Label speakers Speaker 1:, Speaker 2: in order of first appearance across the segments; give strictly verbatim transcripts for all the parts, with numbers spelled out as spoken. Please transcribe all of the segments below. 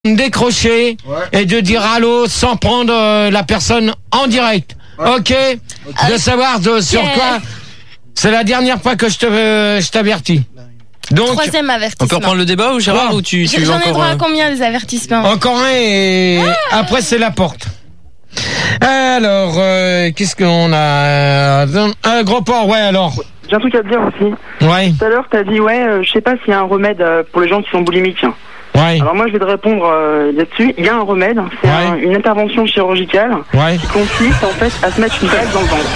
Speaker 1: décrocher ouais. et de dire allô sans prendre euh, la personne en direct. Ouais. Ok, okay. De savoir de, sur yeah. quoi. C'est la dernière fois que je te euh, je t'avertis. Donc,
Speaker 2: troisième avertissement.
Speaker 3: On peut reprendre le débat ou Gérard ouais. ou tu, tu
Speaker 2: J'en ai
Speaker 3: encore
Speaker 2: droit
Speaker 3: un...
Speaker 2: à combien les avertissements?
Speaker 1: Encore un et ah. après c'est la porte. Alors, euh, qu'est-ce qu'on a? Un gros port, ouais alors.
Speaker 4: J'ai un truc à te dire aussi.
Speaker 1: Ouais.
Speaker 4: Tout à l'heure, t'as dit, ouais, euh, je sais pas s'il y a un remède euh, pour les gens qui sont boulimiques.
Speaker 1: Ouais.
Speaker 4: Alors moi, je vais te répondre euh, là-dessus. Il y a un remède, c'est ouais. un, une intervention chirurgicale
Speaker 1: ouais.
Speaker 4: qui consiste en fait à se mettre une bague dans le ventre.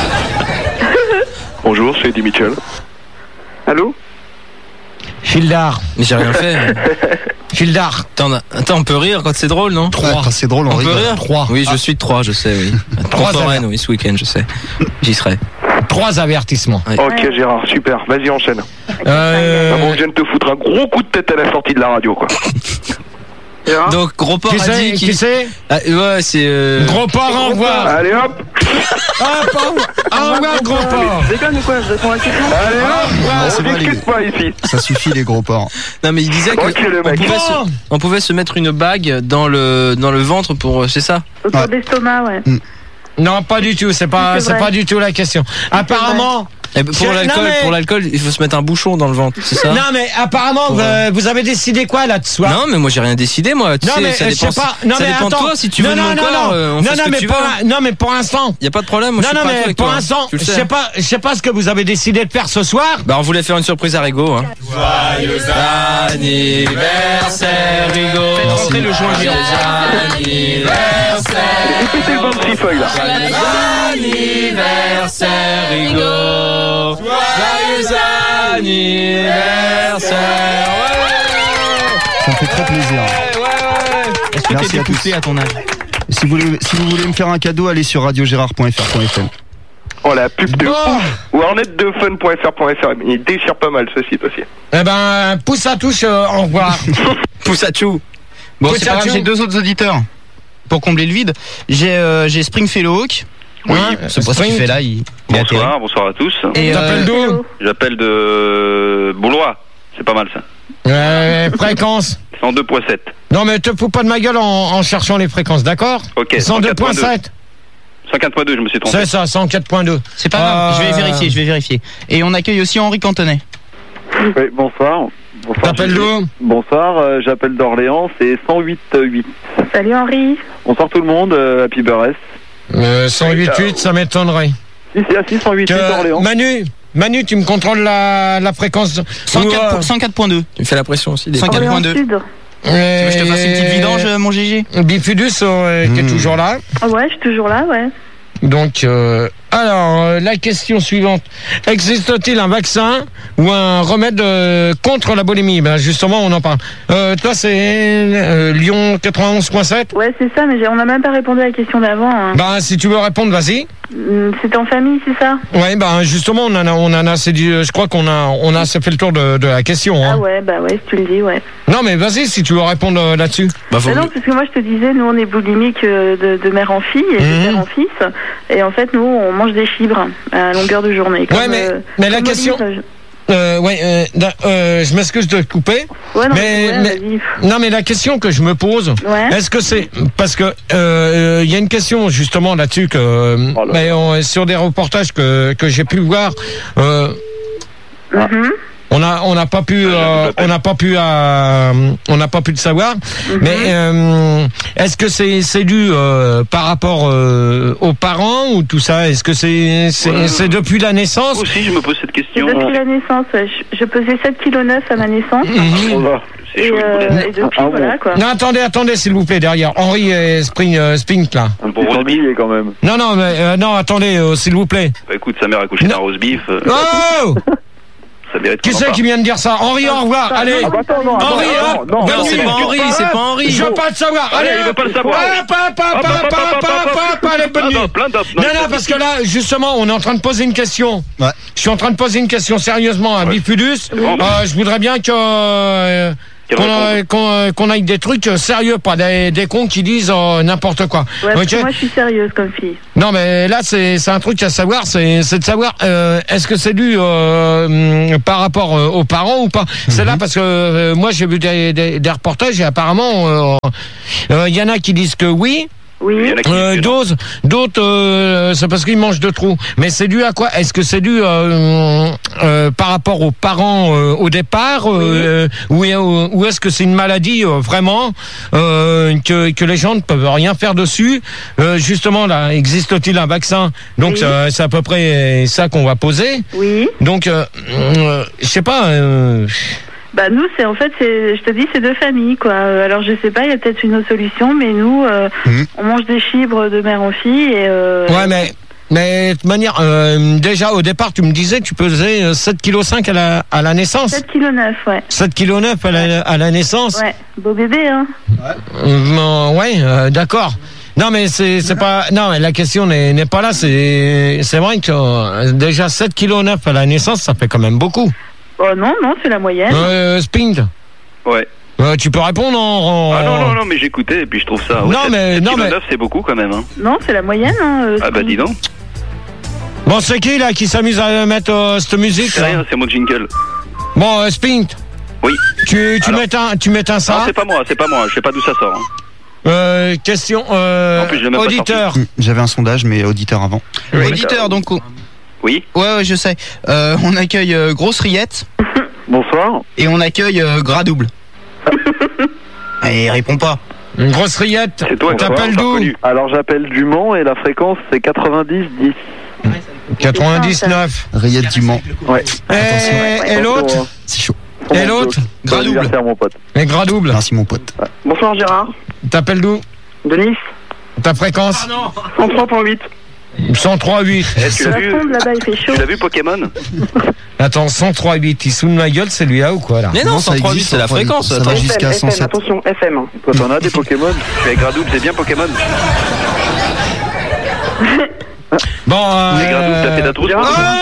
Speaker 5: Bonjour, c'est Eddie Mitchell.
Speaker 4: Allô?
Speaker 1: Gildard.
Speaker 3: Mais j'ai rien fait.
Speaker 1: Gildard.
Speaker 3: Attends, attends, on peut rire quand c'est drôle, non?
Speaker 6: trois. Ouais, quand c'est drôle, on,
Speaker 3: on
Speaker 6: rigole.
Speaker 3: peut rire?
Speaker 6: trois.
Speaker 3: Oui, je suis de trois, je sais, oui. trois Rennes, oui, ce week-end, je sais. J'y serai.
Speaker 1: Trois avertissements.
Speaker 5: Ouais. Ok, Gérard, super. Vas-y, enchaîne.
Speaker 1: Euh...
Speaker 5: Ah bon, je viens de te foutre un gros coup de tête à la sortie de la radio, quoi.
Speaker 3: Donc, Gros Port
Speaker 1: qui
Speaker 3: a dit
Speaker 1: qui, qui c'est
Speaker 3: ah, ouais, c'est... Euh...
Speaker 1: Gros Port, au revoir.
Speaker 5: Allez, hop.
Speaker 1: Hop, au revoir, Gros Port.
Speaker 4: C'est déconne ou quoi? Je réponds à la question.
Speaker 5: Allez, hop.
Speaker 6: Ah,
Speaker 5: on
Speaker 6: pas,
Speaker 5: discute pas ici.
Speaker 6: Ça suffit, les Gros Ports.
Speaker 3: Non, mais il disait qu'on
Speaker 5: okay,
Speaker 3: pouvait, se, on pouvait se mettre une bague dans le, dans le ventre pour... C'est ça?
Speaker 4: Autour ouais. d'estomac, ouais. Mm.
Speaker 1: Non, pas du tout. C'est pas, c'est, c'est pas du tout la question. Apparemment...
Speaker 3: Eh ben pour l'alcool, mais... pour l'alcool, il faut se mettre un bouchon dans le ventre, c'est ça?
Speaker 1: Non mais apparemment vous, euh, vous avez décidé quoi là-dessus?
Speaker 3: Non mais moi j'ai rien décidé moi. Tu
Speaker 1: non
Speaker 3: sais,
Speaker 1: mais
Speaker 3: ça
Speaker 1: je
Speaker 3: dépend,
Speaker 1: sais pas. Non
Speaker 3: ça
Speaker 1: mais
Speaker 3: dépend
Speaker 1: attends.
Speaker 3: de toi si tu
Speaker 1: non,
Speaker 3: veux
Speaker 1: non,
Speaker 3: mon
Speaker 1: non,
Speaker 3: corps.
Speaker 1: Non
Speaker 3: euh, on
Speaker 1: non
Speaker 3: fait
Speaker 1: non
Speaker 3: ce
Speaker 1: mais
Speaker 3: que tu
Speaker 1: pour
Speaker 3: veux.
Speaker 1: un, non mais pour l'instant.
Speaker 3: Y a pas de problème. Moi
Speaker 1: non
Speaker 3: je suis
Speaker 1: non
Speaker 3: pas
Speaker 1: mais
Speaker 3: avec
Speaker 1: pour
Speaker 3: toi.
Speaker 1: l'instant, je sais pas, je sais pas ce que vous avez décidé de faire ce soir.
Speaker 3: Bah on voulait faire une surprise à Rigaud. Hein. Joyeux anniversaire Rigaud. Faites rentrer le joint Joyeux anniversaire.
Speaker 5: Répétez le bon petit feuille là.
Speaker 3: Joyeux anniversaire Rigaud. Joyeux anniversaire.
Speaker 6: Ça me fait très plaisir.
Speaker 3: Ouais, ouais, ouais. Est-ce que t'es poussé à ton âge?
Speaker 6: Si vous, voulez, si vous voulez me faire un cadeau, allez sur radio gérard point f r point f m.
Speaker 5: Oh la pub de
Speaker 1: oh.
Speaker 5: ouf. Ou ornette de fun point f r point f r. Il déchire pas mal ce site aussi.
Speaker 1: Eh ben, pousse à touche, euh, au revoir.
Speaker 3: Pousse à chou.
Speaker 7: Bon, c'est pas grave, j'ai deux autres auditeurs pour combler le vide. J'ai euh, j'ai Springfellow Hawk.
Speaker 5: Oui,
Speaker 7: hein, c'est pas ce qu'il fait là. Il, il
Speaker 5: bonsoir, bonsoir à tous.
Speaker 7: Et
Speaker 1: t'appelles
Speaker 7: euh,
Speaker 1: d'où?
Speaker 5: J'appelle de Boulois. C'est pas mal ça.
Speaker 1: Euh, fréquence
Speaker 5: cent deux point sept.
Speaker 1: Non mais te fous pas de ma gueule en, en cherchant les fréquences, d'accord?
Speaker 5: Ok.
Speaker 1: cent deux point sept.
Speaker 5: cent quatre point deux, je me suis trompé.
Speaker 1: C'est ça, cent quatre point deux.
Speaker 7: C'est pas grave, euh... je vais vérifier, je vais vérifier. Et on accueille aussi Henri Cantonnet.
Speaker 8: Oui, bonsoir. Bonsoir.
Speaker 1: T'appelles d'où?
Speaker 8: Bonsoir, euh, j'appelle d'Orléans, c'est cent huit huit.
Speaker 4: Salut Henri.
Speaker 8: Bonsoir tout le monde, euh, Happy Birthday.
Speaker 1: Euh, cent huit huit, ça m'étonnerait.
Speaker 8: Si, c'est assis, cent huit huit Orléans.
Speaker 1: Manu, Manu, tu me contrôles la, la fréquence
Speaker 7: cent quatre point deux.
Speaker 3: Tu me fais la pression aussi.
Speaker 7: cent quatre point deux. Tu veux que je te fasse une petite vidange, mon Gigi?
Speaker 1: Bifidus, euh, mmh. qui est toujours là.
Speaker 4: Ouais, je suis toujours là, ouais.
Speaker 1: Donc, euh, alors, euh, la question suivante. Existe-t-il un vaccin ou un remède euh, contre la boulimie? Ben, justement, on en parle. Euh, toi, c'est euh, Lyon quatre-vingt-onze point sept?
Speaker 4: Ouais, c'est ça, mais j'ai, on n'a même pas répondu à la question d'avant. Hein.
Speaker 1: Ben, si tu veux répondre, vas-y.
Speaker 4: C'est en famille, c'est ça?
Speaker 1: Ouais, ben, justement, on en a, on en a assez dit, je crois qu'on a, on a assez fait le tour de, de la question. Hein.
Speaker 4: Ah ouais, bah ouais, si tu le dis, ouais.
Speaker 1: Non, mais vas-y, si tu veux répondre euh, là-dessus.
Speaker 4: Bah, bah non, parce que moi, je te disais, nous, on est boulimiques euh, de, de mère en fille et mmh. de père en fils. Et en fait, nous, on mange des fibres à longueur de journée. Comme,
Speaker 1: ouais, mais,
Speaker 4: euh,
Speaker 1: mais la question... Euh, ouais, euh, euh, je m'excuse de te couper. Ouais, non, mais, mais, mais non, mais la question que je me pose, ouais. est-ce que c'est parce que il euh, y a une question justement là-dessus que, oh là. mais on, sur des reportages que que j'ai pu voir. Euh, mm-hmm. On a on n'a pas pu euh, on n'a pas pu euh, on n'a pas pu le savoir. Mm-hmm. Mais euh, est-ce que c'est c'est dû euh, par rapport euh, aux parents ou tout ça? Est-ce que c'est c'est, ouais. c'est depuis la naissance?
Speaker 5: Moi aussi je me pose cette question.
Speaker 4: C'est depuis la naissance. Ouais. Je, je pesais sept virgule neuf kilos à ma naissance.
Speaker 1: Mm-hmm.
Speaker 5: Oh
Speaker 4: et, euh, et depuis ah, voilà quoi.
Speaker 1: Non attendez attendez s'il vous plaît derrière Henri et Spring euh, Spink là.
Speaker 5: Un bon rose beef
Speaker 8: quand même.
Speaker 1: Non non mais euh, non attendez euh, s'il vous plaît.
Speaker 5: Bah écoute sa mère a couché d'un rose beef. Euh,
Speaker 1: oh
Speaker 5: qui
Speaker 1: c'est qui vient de dire ça? Henri, au revoir. Allez.
Speaker 8: Ah, bah, attends, non,
Speaker 1: Henri,
Speaker 8: attends, non, non,
Speaker 3: non, c'est pas Henri, c'est pas Henri.
Speaker 1: Je veux pas le savoir.
Speaker 5: Allez, il veut pas le savoir.
Speaker 1: Allez, bonne nuit. Non, non, parce que là, justement, on est en train de poser une question.
Speaker 6: Ouais.
Speaker 1: Je suis en train de poser une question sérieusement à Bifidus. Euh, je voudrais bien que... Euh, qu'on, qu'on, qu'on aille des trucs sérieux, pas des, des cons qui disent euh, n'importe quoi.
Speaker 4: Ouais, parce okay. que moi je suis sérieuse comme fille.
Speaker 1: Non mais là c'est, c'est un truc à savoir, c'est, c'est de savoir euh, est-ce que c'est dû euh, par rapport euh, aux parents ou pas. Mm-hmm. C'est là parce que euh, moi j'ai vu des, des, des reportages et apparemment il euh, euh, y en a qui disent que oui.
Speaker 4: Oui.
Speaker 1: Euh, d'autres, d'autres euh, c'est parce qu'ils mangent de trop. Mais c'est dû à quoi? Est-ce que c'est dû euh, euh, par rapport aux parents euh, au départ, euh, oui. ou, ou est-ce que c'est une maladie euh, vraiment euh, que, que les gens ne peuvent rien faire dessus? euh, Justement, là, existe-t-il un vaccin? Donc, oui. euh, c'est à peu près ça qu'on va poser.
Speaker 4: Oui.
Speaker 1: Donc, euh, euh, je sais pas. Euh,
Speaker 4: Bah nous c'est en fait c'est je te dis c'est deux familles quoi. Alors je sais pas, il y a peut-être une autre solution, mais nous euh, mmh. on mange des fibres de mère en fille et euh,
Speaker 1: ouais mais mais de toute manière euh, déjà au départ tu me disais tu pesais sept virgule cinq kilos à la à la naissance.
Speaker 4: sept virgule neuf kilos ouais.
Speaker 1: sept virgule neuf kilos à la à la naissance.
Speaker 4: Ouais, beau bébé hein.
Speaker 1: Ouais, euh, ouais euh, d'accord. Non mais c'est c'est pas non mais la question n'est n'est pas là, c'est c'est vrai que euh, déjà sept virgule neuf kilos à la naissance, ça fait quand même beaucoup.
Speaker 4: Oh non, non, c'est la moyenne.
Speaker 1: Euh, Spink.
Speaker 5: Ouais.
Speaker 1: Euh, tu peux répondre en, en...
Speaker 5: Ah non, non, non, mais j'écoutais et puis je trouve ça... Ouais,
Speaker 1: non, mais...
Speaker 5: sept
Speaker 1: non, mais...
Speaker 5: neuf, c'est beaucoup quand même. Hein.
Speaker 4: Non, c'est la moyenne. Hein, euh,
Speaker 5: ah bah dis donc.
Speaker 1: Bon, c'est qui là qui s'amuse à mettre euh, cette musique?
Speaker 5: C'est rien, c'est mon jingle.
Speaker 1: Bon, euh, Spink.
Speaker 5: Oui.
Speaker 1: Tu, tu, mets un, tu mets un ça?
Speaker 5: Non, c'est pas moi, c'est pas moi, je sais pas d'où ça sort. Hein.
Speaker 1: Euh, question... Euh,
Speaker 5: en plus, je l'ai même
Speaker 1: auditeur.
Speaker 5: pas sorti.
Speaker 6: J'avais un sondage, mais auditeur avant.
Speaker 7: Oui. Auditeur, donc...
Speaker 5: Oui.
Speaker 7: Ouais, ouais, je sais. Euh, on accueille euh, Grosse Riette.
Speaker 8: Bonsoir.
Speaker 7: Et on accueille euh, Gras Double. Et il répond pas.
Speaker 1: Une grosse rillette.
Speaker 5: C'est toi,
Speaker 1: t'appelles d'où?
Speaker 8: Alors j'appelle du Mans et la fréquence c'est quatre-vingt-dix dix.
Speaker 1: quatre-vingt-dix-neuf.
Speaker 6: Rillette du Mans.
Speaker 8: Ouais.
Speaker 1: Et, et l'autre?
Speaker 6: C'est chaud.
Speaker 1: Et l'autre?
Speaker 7: Gras Double.
Speaker 8: Mon pote.
Speaker 1: Et Gras Double.
Speaker 6: Merci mon pote.
Speaker 8: Ouais. Bonsoir Gérard.
Speaker 1: T'appelles d'où?
Speaker 8: De Nice.
Speaker 1: Ta fréquence?
Speaker 8: cent trois virgule huit.
Speaker 1: cent trois virgule huit.
Speaker 5: Eh, tu l'as vu?
Speaker 4: Là-bas, il fait chaud.
Speaker 5: Tu l'as vu Pokémon?
Speaker 1: Attends, cent trois virgule huit, il sous de ma gueule celui-là ou quoi là?
Speaker 3: Mais non, cent trois virgule huit c'est la fréquence.
Speaker 6: Ça va jusqu'à cent sept.
Speaker 8: Attention, F M. Toi t'en as des Pokémon?
Speaker 5: Je suis avec Gradouble, c'est bien Pokémon?
Speaker 1: Bon, euh...
Speaker 5: Les Gradouble, t'as fait d'atrousse?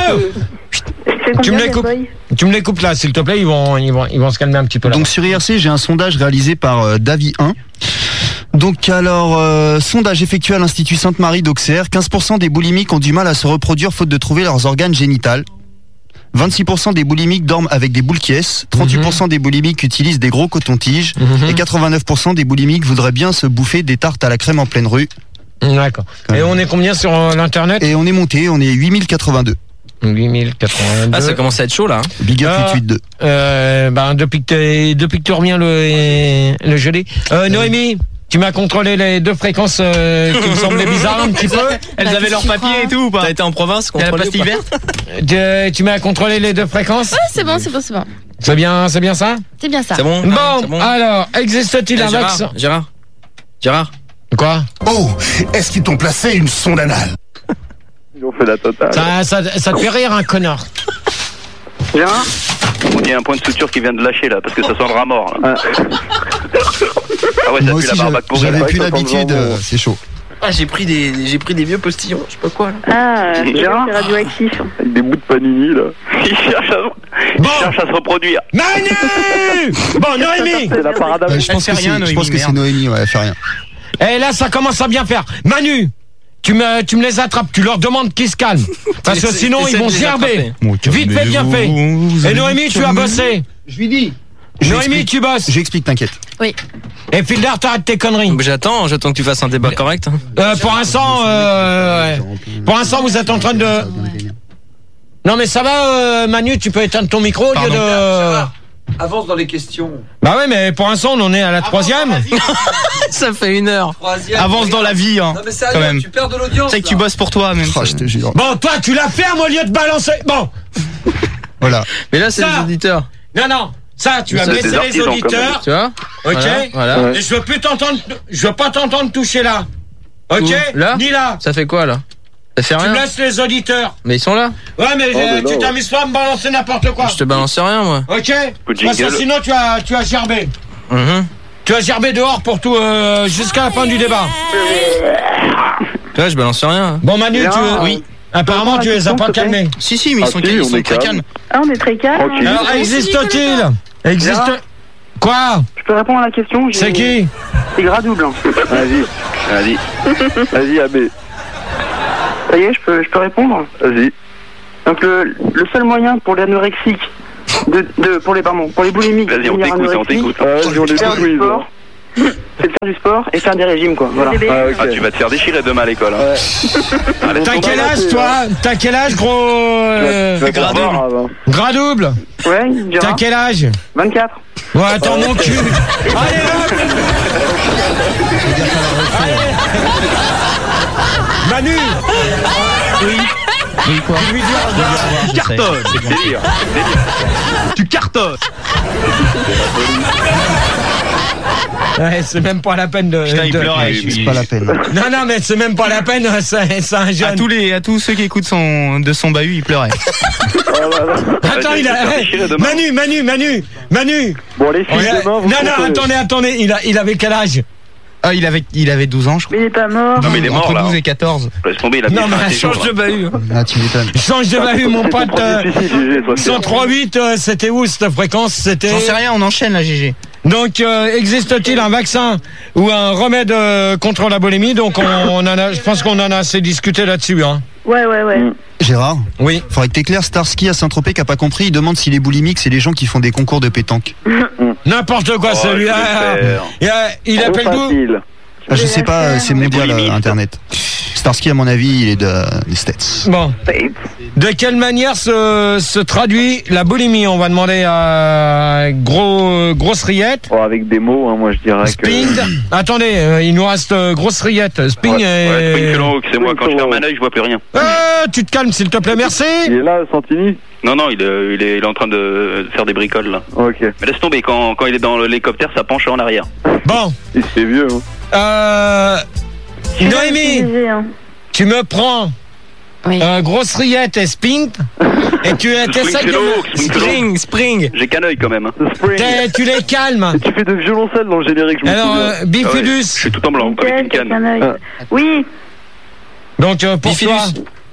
Speaker 1: Tu me les coupes, tu me les coupes là, s'il te plaît, ils vont, ils vont, ils vont se calmer un petit peu là.
Speaker 6: Donc sur I R C, j'ai un sondage réalisé par euh, Davy un. Donc alors, euh, sondage effectué à l'Institut Sainte-Marie d'Auxerre, quinze pour cent des boulimiques ont du mal à se reproduire faute de trouver leurs organes génitals. vingt-six pour cent des boulimiques dorment avec des boules quies, trente-huit pour cent des boulimiques utilisent des gros cotons-tiges, mmh. et quatre-vingt-neuf pour cent des boulimiques voudraient bien se bouffer des tartes à la crème en pleine rue.
Speaker 1: D'accord. Et on est combien sur euh, l'internet?
Speaker 6: Et on est monté, on est huit mille quatre-vingt-deux.
Speaker 1: huit mille quatre-vingt-deux.
Speaker 3: Ah, ça commence à être chaud là.
Speaker 6: Big up
Speaker 1: euh,
Speaker 6: huit huit deux.
Speaker 1: Euh, ben, depuis que, depuis que tu reviens le, le jeudi. Euh, Noémie, tu m'as contrôlé les deux fréquences euh, qui me semblaient bizarres un petit peu.
Speaker 7: Elles
Speaker 2: bah,
Speaker 7: avaient leur papier et tout ou pas?
Speaker 3: T'as été en province?
Speaker 7: T'as la pastille verte?
Speaker 1: tu, tu m'as contrôlé les deux fréquences?
Speaker 2: Ouais, c'est bon, c'est bon, c'est bon.
Speaker 1: C'est bien, c'est bien ça?
Speaker 2: C'est bien ça.
Speaker 3: C'est bon?
Speaker 1: Bon,
Speaker 3: ah, bon.
Speaker 1: Alors, existe-t-il
Speaker 3: eh,
Speaker 1: un
Speaker 3: Gérard,
Speaker 1: vaccin?
Speaker 3: Gérard Gérard
Speaker 1: Quoi?
Speaker 9: Oh, est-ce qu'ils t'ont placé une sonde anale?
Speaker 8: Ils ont fait la totale.
Speaker 1: Ça, ça, ça te fait rire, un connard.
Speaker 8: Gérard?
Speaker 5: On dit un point de suture qui vient de lâcher là, parce que ça sent le rat mort. Là. Ah. ah ouais, ça
Speaker 6: Moi
Speaker 5: pue
Speaker 6: aussi,
Speaker 5: la barbaque pour
Speaker 6: j'avais
Speaker 5: elle.
Speaker 6: plus l'habitude, euh, c'est chaud.
Speaker 3: Ah, j'ai pris des, j'ai pris des vieux postillons, je sais pas quoi là.
Speaker 4: Ah, c'est radioactif.
Speaker 8: Avec des bouts de panini là.
Speaker 5: Il cherche à, il
Speaker 1: bon.
Speaker 5: cherche à se reproduire.
Speaker 1: Manu. Bon, Noémie.
Speaker 8: C'est la parade.
Speaker 6: Euh, je pense que c'est, je pense que c'est Noémie, ouais, elle fait rien.
Speaker 1: Et là, ça commence à bien faire. Manu, tu me, tu me les attrapes, tu leur demandes qu'ils se calment. Parce que sinon, ils vont gerber.
Speaker 6: Bon,
Speaker 1: vite fait, bien fait. Et Noémie, tu as bossé.
Speaker 6: Je lui dis.
Speaker 1: Noémie, tu bosses.
Speaker 6: J'explique, t'inquiète.
Speaker 2: Oui.
Speaker 1: Et Filder, t'arrêtes tes conneries.
Speaker 3: J'attends, j'attends que tu fasses un débat correct.
Speaker 1: Euh, pour l'instant, euh, ouais. Pour l'instant, vous êtes en train de... Non, mais ça va, euh, Manu, tu peux éteindre ton micro au lieu de...
Speaker 10: Avance dans les questions.
Speaker 1: Bah ouais, mais pour l'instant, on en est à la troisième.
Speaker 3: Ça fait une heure.
Speaker 10: Troisième.
Speaker 7: Avance dans la vie, hein.
Speaker 10: Non mais sérieux,
Speaker 7: quand même.
Speaker 10: tu perds de l'audience.
Speaker 7: C'est que tu bosses pour toi, même.
Speaker 6: Oh, je te jure.
Speaker 1: Bon, toi, tu la fermes au lieu de balancer. Bon.
Speaker 6: Voilà.
Speaker 3: Mais là, c'est
Speaker 1: Ça.
Speaker 3: les auditeurs.
Speaker 1: Non, non. Ça, tu vas
Speaker 5: Ça,
Speaker 1: baisser
Speaker 5: c'est
Speaker 1: les
Speaker 5: artisans,
Speaker 1: auditeurs.
Speaker 3: Tu vois?
Speaker 1: Ok.
Speaker 3: Voilà. voilà.
Speaker 8: Ouais.
Speaker 1: Et je veux plus t'entendre. Je veux pas t'entendre toucher là. Ok.
Speaker 3: Où? Là?
Speaker 1: Ni là.
Speaker 3: Ça fait quoi là? Ça fait
Speaker 1: Tu
Speaker 3: rien.
Speaker 1: laisses les auditeurs.
Speaker 3: Mais ils sont là.
Speaker 1: Ouais, mais,
Speaker 8: Oh,
Speaker 1: euh,
Speaker 8: mais
Speaker 1: tu
Speaker 8: non.
Speaker 1: t'amuses pas à me balancer n'importe quoi.
Speaker 3: Je te balance rien, moi.
Speaker 1: Ok.
Speaker 5: Coup de
Speaker 1: Parce que
Speaker 5: jingle.
Speaker 1: sinon, tu as, tu as gerbé.
Speaker 3: Mhm.
Speaker 1: Tu as gerbé dehors pour tout euh, jusqu'à la fin du débat.
Speaker 3: Tu vois, je balance rien.
Speaker 1: Bon, Manu,
Speaker 8: Bien.
Speaker 1: tu.
Speaker 7: Oui.
Speaker 1: Apparemment, tu les as pas calmés.
Speaker 7: Si, si, mais ils
Speaker 8: Ah,
Speaker 7: sont,
Speaker 8: si,
Speaker 7: ils
Speaker 8: on
Speaker 7: sont
Speaker 8: est
Speaker 7: très
Speaker 8: calme.
Speaker 7: calmes.
Speaker 4: Ah, on est très calme.
Speaker 8: Tranquille.
Speaker 1: Alors, existe-t-il Existe. Quoi?
Speaker 2: Je peux répondre à la question?
Speaker 1: C'est qui?
Speaker 2: C'est Gradouble.
Speaker 8: Vas-y, vas-y. Vas-y, A B.
Speaker 2: Ça y est, je peux, je peux répondre?
Speaker 8: Vas-y.
Speaker 2: Donc le, le seul moyen pour les anorexiques, de, de, pour les pardon, pour les boulimiques,
Speaker 5: vas-y, on t'écoute, on t'écoute.
Speaker 8: Ah, vas-y, on
Speaker 2: faire du sport, c'est de faire du sport et faire des régimes, quoi. Voilà.
Speaker 8: Ah, okay.
Speaker 5: Ah, tu vas te faire déchirer demain à l'école. Hein.
Speaker 8: Ouais.
Speaker 1: T'as quel âge, toi? T'as quel âge, gros euh...
Speaker 8: Gradouble.
Speaker 1: Gradouble.
Speaker 2: Ouais,
Speaker 1: T'as quel âge?
Speaker 2: vingt-quatre.
Speaker 1: Ouais, attends, mon cul. Allez, hop. Allez. Manu.
Speaker 6: Oui. Oui, quoi?
Speaker 1: Tu lui dis,
Speaker 7: Tu cartonnes.
Speaker 5: C'est délire.
Speaker 7: Tu cartonnes.
Speaker 1: Ouais, c'est même pas la peine de.
Speaker 7: Putain, il
Speaker 1: de...
Speaker 7: pleurait.
Speaker 6: C'est pas la peine.
Speaker 1: Non, non, mais c'est même pas la peine. C'est, c'est un jeune.
Speaker 7: À tous les, à tous ceux qui écoutent son, de son bahut, il pleurait.
Speaker 1: Attends, il a. Hey, Manu, Manu, Manu, Manu.
Speaker 8: Bon, les filles,
Speaker 1: Regarde.
Speaker 8: demain, vous
Speaker 1: Non, non,
Speaker 8: comptez.
Speaker 1: attendez, attendez. Il a, il avait quel âge?
Speaker 7: Ah, il avait, il avait douze ans, je crois.
Speaker 4: Mais il est pas mort.
Speaker 5: Non, mais il est mort,
Speaker 7: Entre
Speaker 5: là.
Speaker 7: douze et quatorze.
Speaker 5: Laisse tomber, il a
Speaker 1: Non,
Speaker 5: bien fait un
Speaker 1: mais
Speaker 5: séjour,
Speaker 1: change de
Speaker 5: hein.
Speaker 1: bahut.
Speaker 6: Ah, tu m'étonnes.
Speaker 1: Change de bahut, mon pote. euh,
Speaker 8: cent
Speaker 1: cent trois virgule huit, euh, c'était où cette fréquence? C'était.
Speaker 7: J'en sais rien, on enchaîne la G G.
Speaker 1: Donc, euh, existe-t-il un vaccin ou un remède euh, contre la boulimie? Donc, on, on en a, je pense qu'on en a assez discuté là-dessus, hein.
Speaker 4: Ouais, ouais, ouais.
Speaker 8: Mm.
Speaker 6: Gérard?
Speaker 1: Oui.
Speaker 6: Faudrait que t'éclaires Starsky à Saint-Tropez qui a pas compris. Il demande si les boulimiques, c'est les gens qui font des concours de pétanque.
Speaker 1: N'importe quoi,
Speaker 5: Oh,
Speaker 1: celui-là.
Speaker 5: je vais faire.
Speaker 1: Il, a- il appelle d'où?
Speaker 6: Ah, je sais pas, c'est
Speaker 5: Les
Speaker 6: mondial
Speaker 5: boulimistes.
Speaker 6: euh, Internet. Starsky, à mon avis, il est de, des States.
Speaker 1: Bon. De quelle manière se, se traduit la boulimie? On va demander à gros, grosse rillette.
Speaker 8: Oh, avec des mots, hein, moi je dirais que.
Speaker 1: Sping. Attendez, euh, il nous reste euh, grosse rillette. Sping
Speaker 5: Ouais,
Speaker 1: et.
Speaker 5: ouais, Springfellow, c'est moi. Quand je ferme un œil, je vois plus rien.
Speaker 1: Euh, tu te calmes, s'il te plaît, merci.
Speaker 8: Il est là, Santini?
Speaker 5: Non, non, il est, il est, il est en train de faire des bricoles, là.
Speaker 8: Ok.
Speaker 5: Mais laisse tomber, quand, quand il est dans l'hélicoptère, ça penche en arrière.
Speaker 1: Bon.
Speaker 8: Il se fait vieux, hein.
Speaker 1: Euh.
Speaker 4: Je suis
Speaker 1: Noémie,
Speaker 4: utilisé, hein.
Speaker 1: tu me prends
Speaker 11: Oui.
Speaker 1: euh, grosse rillette et Sping et tu essaies de me...
Speaker 5: Spring,
Speaker 1: Spring.
Speaker 5: J'ai qu'un œil quand même. Hein.
Speaker 8: Spring.
Speaker 1: T'es- Tu les calmes.
Speaker 8: Et tu fais de violoncelle dans le générique, je me
Speaker 1: Alors,
Speaker 8: souviens.
Speaker 1: euh, Bifidus.
Speaker 5: Ah ouais, je suis tout en blanc, avec
Speaker 4: Nickel,
Speaker 5: une canne.
Speaker 4: quelqu'un œil.
Speaker 8: Ah.
Speaker 4: Oui,
Speaker 1: Donc, euh, pour
Speaker 7: Bifidus.
Speaker 1: toi,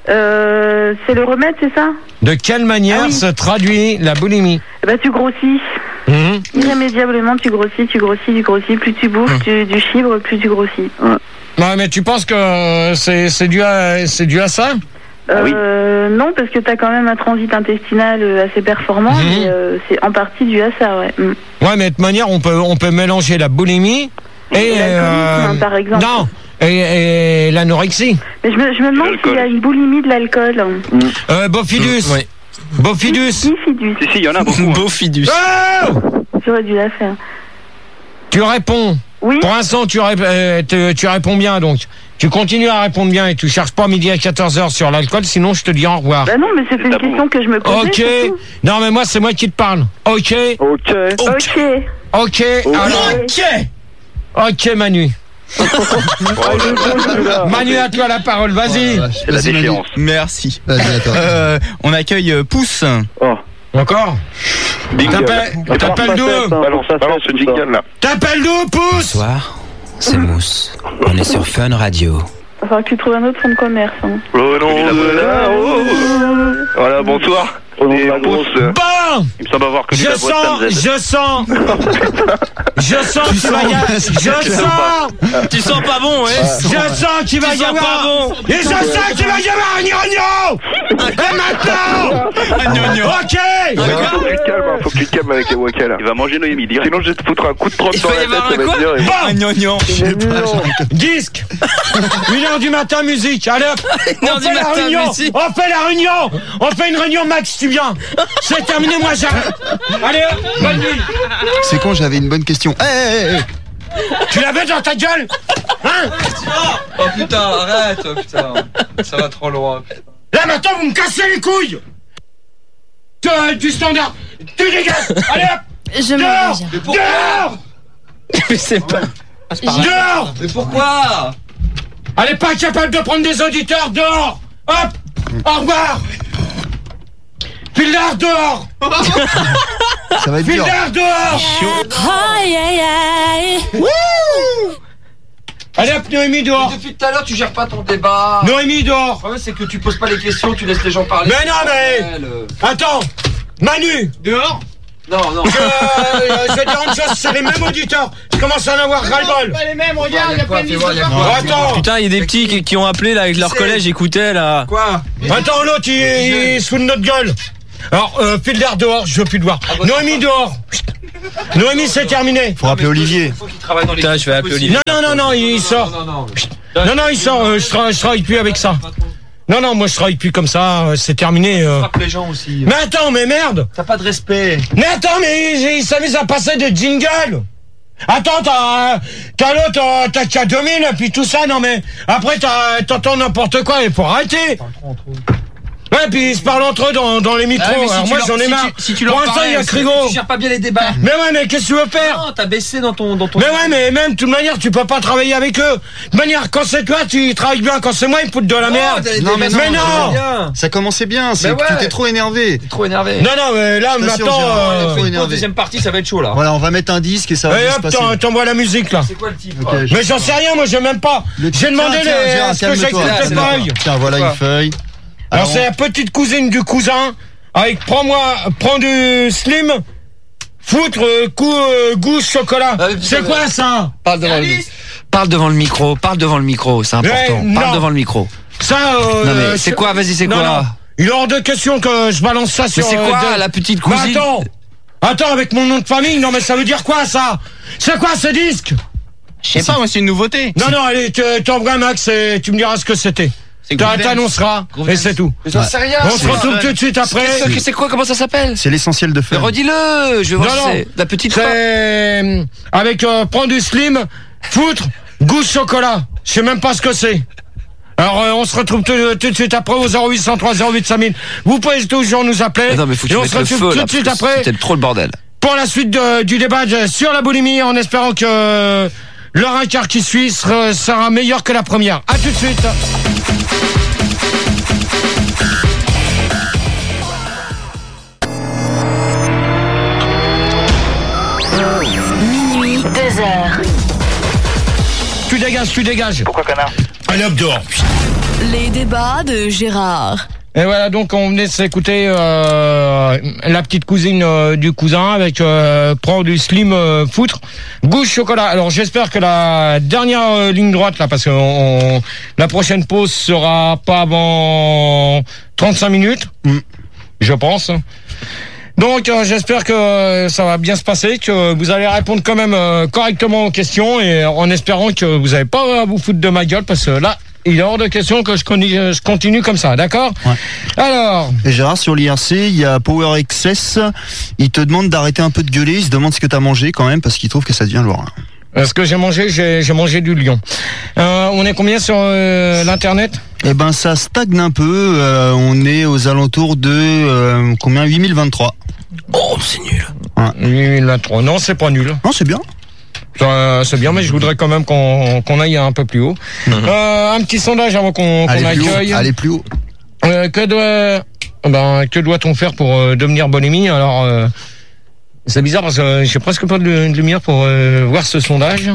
Speaker 4: euh, c'est le remède, c'est ça?
Speaker 1: de quelle manière
Speaker 4: Ah oui.
Speaker 1: se traduit la boulimie?
Speaker 4: Eh ben, tu grossis.
Speaker 1: Mhm.
Speaker 4: Irrémédiablement, tu grossis, tu grossis, tu grossis. Plus tu bouffes tu, du fibre, plus tu grossis.
Speaker 1: Ouais, mais tu penses que euh, c'est c'est dû à c'est dû à ça?
Speaker 5: Ah oui.
Speaker 4: Euh, non, parce que tu as quand même un transit intestinal euh, assez performant,
Speaker 1: Mhm.
Speaker 4: mais euh, c'est en partie dû à ça, ouais. Mm.
Speaker 1: Ouais, mais de toute manière, on peut on peut mélanger la boulimie et
Speaker 4: Et l'alcoolisme, hein, par exemple.
Speaker 1: non et, et l'anorexie.
Speaker 4: Mais je me, je me demande
Speaker 5: L'alcool.
Speaker 4: s'il y a une boulimie de l'alcool.
Speaker 1: Euh, Bofidus.
Speaker 7: Oui.
Speaker 1: Bofidus.
Speaker 4: Bifidus.
Speaker 5: Si, si, il y en a beaucoup. Hein.
Speaker 7: Beau fidus.
Speaker 1: Oh
Speaker 4: J'aurais dû la faire.
Speaker 1: Tu réponds.
Speaker 4: Oui.
Speaker 1: Pour l'instant, tu, rép- euh, te- tu réponds bien, donc tu continues à répondre bien et tu cherches pas midi à quatorze heures sur l'alcool, sinon je te dis au revoir.
Speaker 4: Bah non, mais c'était une
Speaker 5: tabou.
Speaker 4: question que je me posais.
Speaker 1: Ok.
Speaker 4: surtout.
Speaker 1: Non, mais moi, c'est moi qui te parle. Ok.
Speaker 8: Ok.
Speaker 4: Ok.
Speaker 1: Ok. Alors,
Speaker 4: Ok.
Speaker 1: ok, Manu.
Speaker 8: Ah, il est beau, celui-là.
Speaker 1: Manu, à toi la parole, vas-y.
Speaker 5: C'est la
Speaker 6: Vas-y, Manu.
Speaker 5: déchéance.
Speaker 7: Merci.
Speaker 6: Vas-y, attends.
Speaker 7: Euh, on accueille euh, Pouce.
Speaker 8: Oh.
Speaker 1: Encore.
Speaker 5: Big
Speaker 1: T'appelles t'appelles d'où?
Speaker 5: Balance, balance ce jingle là.
Speaker 1: T'appelles d'où, pouce?
Speaker 12: Bonsoir, c'est Mousse. On est sur Fun Radio.
Speaker 4: Il va falloir que tu trouves un autre fonds de commerce. Hein.
Speaker 5: Oh non, de là, oh. Voilà, bonsoir. On est en pouce.
Speaker 1: Bon.
Speaker 5: Il me semble avoir connu
Speaker 1: Je
Speaker 5: la voix de
Speaker 1: sens,
Speaker 5: Sam Z.
Speaker 1: je sens, je sens qu'il va y avoir, je sens,
Speaker 3: Tu sens pas bon, ouais.
Speaker 1: je sens qu'il va
Speaker 3: Tu
Speaker 1: y
Speaker 3: sens
Speaker 1: avoir,
Speaker 3: pas bon.
Speaker 1: et je sens qu'il va y avoir un gnogno. Et maintenant,
Speaker 7: Un gnogno.
Speaker 1: ok.
Speaker 5: Faut que tu te calmes, hein, faut que tu te calmes avec les Waka là. Il va manger Noémie, direct. Sinon je vais te foutre un coup de trompe
Speaker 3: Il
Speaker 5: dans
Speaker 3: va
Speaker 5: la
Speaker 3: y
Speaker 5: tête,
Speaker 3: avoir
Speaker 5: ça
Speaker 3: un
Speaker 5: va
Speaker 3: quoi
Speaker 5: être dur. et-
Speaker 7: Un gnognon.
Speaker 1: Disque. Une heure du matin, musique. Allez hop.
Speaker 3: Une heure
Speaker 1: On
Speaker 3: du
Speaker 1: fait la
Speaker 3: matin,
Speaker 1: réunion.
Speaker 3: musique.
Speaker 1: On fait la réunion. On fait une réunion, Max, tu viens. C'est terminé, moi j'arrête. Allez hop, bonne nuit.
Speaker 6: C'est con, j'avais une bonne question. Eh, eh, eh,
Speaker 1: Tu l'avais dans ta gueule? Hein?
Speaker 3: Oh putain, arrête, oh, putain. Ça va trop loin.
Speaker 1: Là maintenant vous me cassez les couilles. De- du standard. Tu dégages. Allez hop.
Speaker 11: Je me
Speaker 1: Dehors.
Speaker 11: vais.
Speaker 1: Dehors.
Speaker 3: Mais c'est pas.
Speaker 1: Dehors.
Speaker 3: Mais pourquoi?
Speaker 1: Elle est pas capable de prendre des auditeurs. Dehors. Hop. Au revoir. File-leur dehors.
Speaker 6: Ça va être dur.
Speaker 1: File-leur dehors. Allez hop, Noémie dehors.
Speaker 3: Depuis tout à l'heure, tu gères pas ton débat.
Speaker 1: Noémie dehors.
Speaker 3: Le problème, c'est que tu poses pas les questions, tu laisses les gens parler.
Speaker 1: Mais non, mais-
Speaker 3: Euh,
Speaker 1: Attends. Manu.
Speaker 3: Dehors.
Speaker 10: Non, non.
Speaker 1: Je, euh, je vais dire une chose, c'est les mêmes auditeurs. Je commence à en avoir ras-le-bol.
Speaker 7: Pas les mêmes, regarde, il y a plein de
Speaker 10: Fais voir, il y a quoi?
Speaker 1: Attends.
Speaker 3: Putain, il y a des petits qui, qui ont appelé là avec leur collège, écoutaient là.
Speaker 10: Quoi?
Speaker 1: Attends, l'autre, il, il est sous notre gueule. Alors, euh, file d'air dehors, je veux plus te voir. Noémie dehors. Noémie, c'est terminé.
Speaker 6: Faut rappeler Olivier.
Speaker 10: Faut qu'il travaille dans les.
Speaker 3: Putain, je vais appeler Olivier.
Speaker 1: Non, non, non, non, il sort.
Speaker 10: Non, non,
Speaker 1: Non, non, il sort. euh, je, tra- je travaille plus avec ça. Non, non, moi je travaille plus comme ça. euh, C'est terminé. euh.
Speaker 10: Frappe les gens aussi.
Speaker 1: Mais attends, mais merde.
Speaker 10: T'as pas de respect.
Speaker 1: Mais attends, mais il, il s'amuse à passer des jingles. Attends, t'as, t'as l'autre, t'as, t'as qu'à deux mille, et puis tout ça, non mais, après t'as, t'entends n'importe quoi, il faut arrêter. Ouais, puis ils se parlent entre eux dans, dans les micros,
Speaker 10: Ah, mais si
Speaker 1: alors
Speaker 10: tu
Speaker 1: moi
Speaker 10: leur-
Speaker 1: j'en ai
Speaker 10: si
Speaker 1: marre.
Speaker 10: tu- si tu
Speaker 1: Pour
Speaker 10: leur
Speaker 1: l'instant, il y a
Speaker 10: parlais,
Speaker 1: Crigo.
Speaker 10: Tu gères pas bien les débats.
Speaker 1: Mais ouais, mais qu'est-ce que tu veux faire?
Speaker 10: Non, t'as baissé dans ton, dans ton.
Speaker 1: Mais ouais, mais même, de toute manière, tu peux pas travailler avec eux. De toute manière, quand c'est toi, tu travailles bien, quand c'est moi, ils me foutent de la merde.
Speaker 10: t'as des
Speaker 6: Non, mais
Speaker 10: débats,
Speaker 1: mais
Speaker 10: ça
Speaker 1: non.
Speaker 10: va bien.
Speaker 6: Ça commençait bien, c'est
Speaker 10: Mais
Speaker 6: que tu
Speaker 10: ouais.
Speaker 6: t'es trop énervé.
Speaker 10: T'es trop énervé.
Speaker 1: Non, non, mais là,
Speaker 6: Je t'assure,
Speaker 1: maintenant,
Speaker 6: Gérard,
Speaker 1: euh,
Speaker 6: trop
Speaker 10: Pour la
Speaker 6: énervé.
Speaker 10: deuxième partie, ça va être chaud là.
Speaker 6: Voilà, on va mettre un disque et ça va
Speaker 1: allez
Speaker 6: bien se
Speaker 1: hop,
Speaker 6: passer.
Speaker 1: t'en- t'envoies la musique, là.
Speaker 10: C'est quoi le titre?
Speaker 6: Ok, je-
Speaker 1: Mais j'en sais rien, moi, j'ai même pas.
Speaker 6: Le-
Speaker 1: J'ai demandé
Speaker 6: Tiens, tiens,
Speaker 1: les,
Speaker 6: Gérard,
Speaker 1: ce que j'ai
Speaker 6: calme-toi.
Speaker 1: écrit
Speaker 10: c'est
Speaker 1: les
Speaker 10: d'accord.
Speaker 1: feuilles.
Speaker 6: Tiens, voilà
Speaker 10: Quoi
Speaker 6: une feuille.
Speaker 1: Alors,
Speaker 6: Alors,
Speaker 1: c'est la petite cousine du cousin, avec prends-moi, prends du slim, foutre, euh, coup, euh, goût chocolat.
Speaker 10: Ah, mais putain,
Speaker 1: C'est
Speaker 10: mais-
Speaker 1: quoi ça?
Speaker 11: Parle devant, le...
Speaker 10: Alice
Speaker 11: parle devant le micro, parle devant le micro, c'est important.
Speaker 1: Ouais,
Speaker 11: parle
Speaker 1: non.
Speaker 11: devant le micro.
Speaker 1: Ça, euh,
Speaker 11: Non mais
Speaker 1: euh,
Speaker 11: c'est
Speaker 1: je-
Speaker 11: quoi, vas-y, c'est
Speaker 1: Non,
Speaker 11: quoi
Speaker 1: non. Il est hors de question que je balance ça
Speaker 11: Mais
Speaker 1: sur...
Speaker 11: c'est
Speaker 1: euh,
Speaker 11: quoi,
Speaker 1: de-
Speaker 11: la petite
Speaker 1: Mais
Speaker 11: cousine?
Speaker 1: attends, attends, avec mon nom de famille, non mais ça veut dire quoi ça? C'est quoi ce disque?
Speaker 7: Je sais pas, moi c'est une nouveauté.
Speaker 1: Non, non, allez, tu t'envoies un max et tu me diras ce que c'était. Tu
Speaker 7: Groove Dance.
Speaker 1: t'annonceras,
Speaker 7: Groove
Speaker 1: et
Speaker 7: Dance.
Speaker 1: c'est tout.
Speaker 10: J'en sais rien.
Speaker 1: On se retrouve tout de suite après.
Speaker 11: Qu'est-ce que c'est quoi, comment ça s'appelle?
Speaker 6: c'est l'essentiel de
Speaker 11: Mais
Speaker 6: faire.
Speaker 11: redis-le, je veux voir
Speaker 1: Non,
Speaker 11: si
Speaker 1: non.
Speaker 11: c'est la petite fois.
Speaker 1: C'est euh, avec euh, prendre du slim, foutre, goût chocolat. Je sais même pas ce que c'est. Alors euh, on se retrouve tout, tout de suite après au zéro huit cent trois zéro huit cinq mille. Vous pouvez toujours nous appeler.
Speaker 11: Non mais faut que
Speaker 1: et
Speaker 11: tu
Speaker 1: on
Speaker 11: mettes
Speaker 1: se
Speaker 11: le
Speaker 1: retrouve
Speaker 11: feu
Speaker 1: tout
Speaker 11: là,
Speaker 1: de suite
Speaker 11: parce que
Speaker 1: après
Speaker 11: c'était trop le bordel.
Speaker 1: pour la suite de- du débat de- sur la boulimie, en espérant que euh, l'heure un quart qui suit sera, sera meilleure que la première. À tout de suite.
Speaker 13: Minuit, deux heures.
Speaker 1: Tu dégages, tu dégages.
Speaker 9: Pourquoi canard?
Speaker 1: Allez hop dehors.
Speaker 13: Les débats de Gérard.
Speaker 1: Et voilà, donc on venait de s'écouter euh, la petite cousine euh, du cousin avec euh, prend du slim euh, foutre, goût chocolat. Alors j'espère que la dernière euh, ligne droite là, parce que on- la prochaine pause sera pas avant trente-cinq minutes,
Speaker 6: Mm.
Speaker 1: je pense. Donc euh, j'espère que euh, ça va bien se passer, que vous allez répondre quand même euh, correctement aux questions et en espérant que vous n'avez pas à vous foutre de ma gueule parce que là, il est hors de question que je continue, je continue comme ça, d'accord?
Speaker 6: Ouais.
Speaker 1: Alors,
Speaker 6: Et Gérard, sur l'I R C, il y a Power Excess. Il te demande d'arrêter un peu de gueuler. Il se demande ce que t'as mangé quand même parce qu'il trouve que ça devient lourd.
Speaker 1: ce que j'ai mangé, j'ai j'ai mangé du lion. Euh, on est combien sur euh, l'internet?
Speaker 6: Eh ben, ça stagne un peu. Euh, on est aux alentours de euh, combien? huit mille vingt-trois.
Speaker 11: Oh, c'est nul.
Speaker 1: huit mille vingt-trois. Non, c'est pas nul.
Speaker 6: Non, c'est bien.
Speaker 1: Ça, c'est bien, mais je voudrais quand même qu'on qu'on aille un peu plus haut. Euh, un petit sondage avant qu'on qu'on
Speaker 6: Allez plus haut.
Speaker 1: accueille.
Speaker 6: Allez plus haut.
Speaker 1: Euh, que doit, ben, que doit-on faire pour euh, devenir bonémie? Alors, euh, c'est bizarre parce que j'ai presque pas de, de lumière pour euh, voir ce sondage.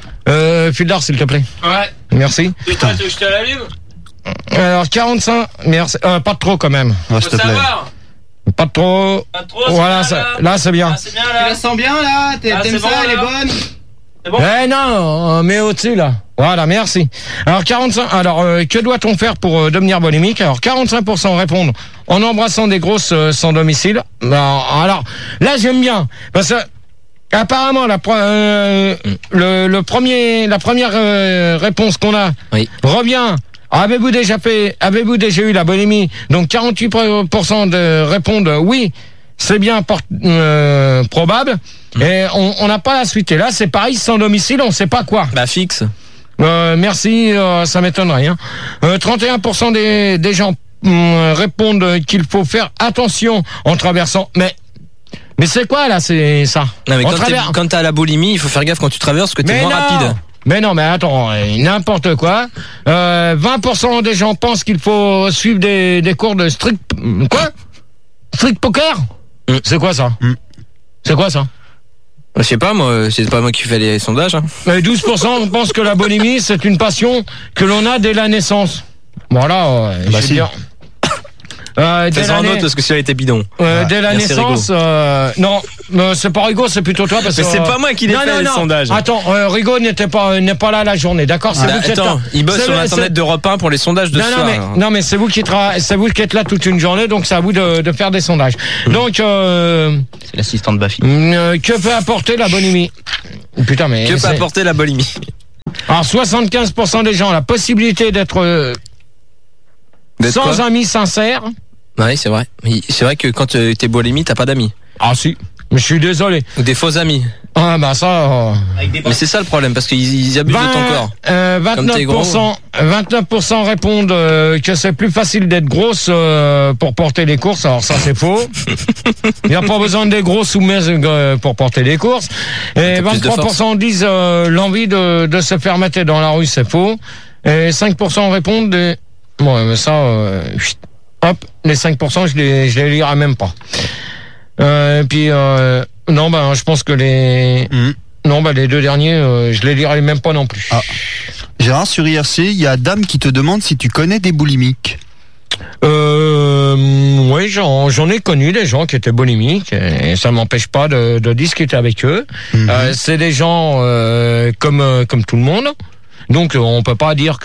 Speaker 1: Euh, Fildar, s'il te plaît.
Speaker 3: Ouais.
Speaker 1: Merci.
Speaker 3: Putain, tu veux que je te l'allume?
Speaker 1: Alors, quarante-cinq, merci. Euh, pas de trop quand même.
Speaker 6: Ouais, s'il te plaît.
Speaker 1: Pas de trop.
Speaker 3: Pas trop, c'est
Speaker 1: Voilà,
Speaker 3: bien,
Speaker 1: ça,
Speaker 3: là.
Speaker 1: là, c'est bien.
Speaker 3: Ah, c'est bien
Speaker 7: Tu
Speaker 3: là.
Speaker 7: la sens bien là? T'es-
Speaker 3: Ah,
Speaker 7: T'aimes
Speaker 3: c'est
Speaker 7: ça?
Speaker 3: bon,
Speaker 7: Elle est
Speaker 3: là.
Speaker 7: bonne?
Speaker 3: C'est bon?
Speaker 1: Eh non, mais au-dessus là. Voilà, merci. Alors quarante-cinq. Alors euh, que doit-on faire pour euh, devenir bolémique? Alors quarante-cinq pour cent répondent en embrassant des grosses euh, sans domicile. Ben, alors là j'aime bien parce que apparemment la pro- euh, le, le premier la première euh, réponse qu'on a
Speaker 11: Oui.
Speaker 1: revient. Avez-vous déjà fait avez-vous déjà eu la bolémie? Donc quarante-huit pour cent de répondent oui. C'est bien por- euh, probable. Et on on n'a pas la suite. Et là, c'est pareil, sans domicile, on sait pas quoi.
Speaker 3: Bah fixe.
Speaker 1: Euh, merci, euh, ça m'étonnerait. Hein. Euh, trente et un pour cent des, des gens hum, répondent qu'il faut faire attention en traversant. Mais mais c'est quoi là, c'est ça?
Speaker 3: Non mais
Speaker 1: On
Speaker 3: quand t'es-
Speaker 1: traverse-
Speaker 3: quand t'as la boulimie, il faut faire gaffe quand tu traverses parce que t'es
Speaker 1: Mais
Speaker 3: moins
Speaker 1: non
Speaker 3: rapide.
Speaker 1: Mais non, mais attends, euh, n'importe quoi. Euh, vingt pour cent des gens pensent qu'il faut suivre des, des cours de street... Quoi? Street poker?
Speaker 3: Mm.
Speaker 1: C'est quoi ça?
Speaker 6: Mm.
Speaker 1: C'est quoi ça?
Speaker 3: Je sais pas, moi, c'est pas moi qui fais les sondages. Hein.
Speaker 1: Et douze pour cent pensent que la boulimie, c'est une passion que l'on a dès la naissance. Voilà, euh,
Speaker 6: Bah
Speaker 1: je veux
Speaker 6: si.
Speaker 1: dire. Euh, dès
Speaker 3: Fais-en un
Speaker 1: l'année-
Speaker 3: autre parce que celui-là était bidon.
Speaker 1: euh, dès la
Speaker 3: Merci,
Speaker 1: naissance, euh, non, euh, c'est pas Rigaud, c'est plutôt toi parce que.
Speaker 3: Mais c'est pas moi qui les
Speaker 1: non,
Speaker 3: fait
Speaker 1: non,
Speaker 3: les
Speaker 1: non.
Speaker 3: sondages.
Speaker 1: Attends, euh, Rigaud n'était pas n'est pas là la journée, d'accord? C'est
Speaker 3: Ah,
Speaker 1: vous qui êtes là.
Speaker 3: attends, il bosse sur l'internet d'Europe un pour les sondages de
Speaker 1: non,
Speaker 3: ce
Speaker 1: non,
Speaker 3: soir.
Speaker 1: mais,
Speaker 3: alors.
Speaker 1: non mais c'est vous qui tra... c'est vous qui êtes là toute une journée, donc c'est à vous de, de faire des sondages. Donc euh...
Speaker 7: c'est l'assistante Bafi.
Speaker 1: Euh, que peut apporter la bonhomie? Putain mais.
Speaker 3: Que peut
Speaker 1: c'est...
Speaker 3: apporter la bulimie?
Speaker 1: Alors soixante-quinze pour cent des gens ont la possibilité d'être, euh,
Speaker 3: D'être
Speaker 1: sans
Speaker 3: quoi
Speaker 1: amis sincères.
Speaker 3: Oui, c'est vrai. Mais c'est vrai que quand euh, t'es boulimique, t'as pas d'amis.
Speaker 1: Ah si. Mais je suis désolé.
Speaker 3: Ou des faux amis.
Speaker 1: Ah bah ça. Euh...
Speaker 3: Mais c'est ça le problème parce qu'ils ils abusent
Speaker 1: vingt,
Speaker 3: de ton corps.
Speaker 1: Euh, vingt-neuf pour cent, vingt-neuf pour cent répondent euh, que c'est plus facile d'être grosse euh, pour porter les courses. Alors ça c'est faux. Il n'y a pas besoin d'être grosse ou mince euh, pour porter les courses. Et vingt-trois pour cent disent euh, l'envie de, de se faire mater dans la rue, c'est faux. Et cinq pour cent répondent des... Bon, mais ça, euh, hop, les cinq pour cent je les, je les lirai même pas. Euh, et puis euh, non, ben je pense que les... Mmh. Non, bah les deux derniers, euh, je les lirai même pas non plus.
Speaker 6: Ah. Gérard, sur I R C, il y a Dame qui te demande si tu connais des boulimiques.
Speaker 1: Euh, oui, j'en, j'en ai connu des gens qui étaient boulimiques et ça m'empêche pas de, de discuter avec eux. Mmh. Euh, c'est des gens euh, comme euh, comme tout le monde. Donc on peut pas dire que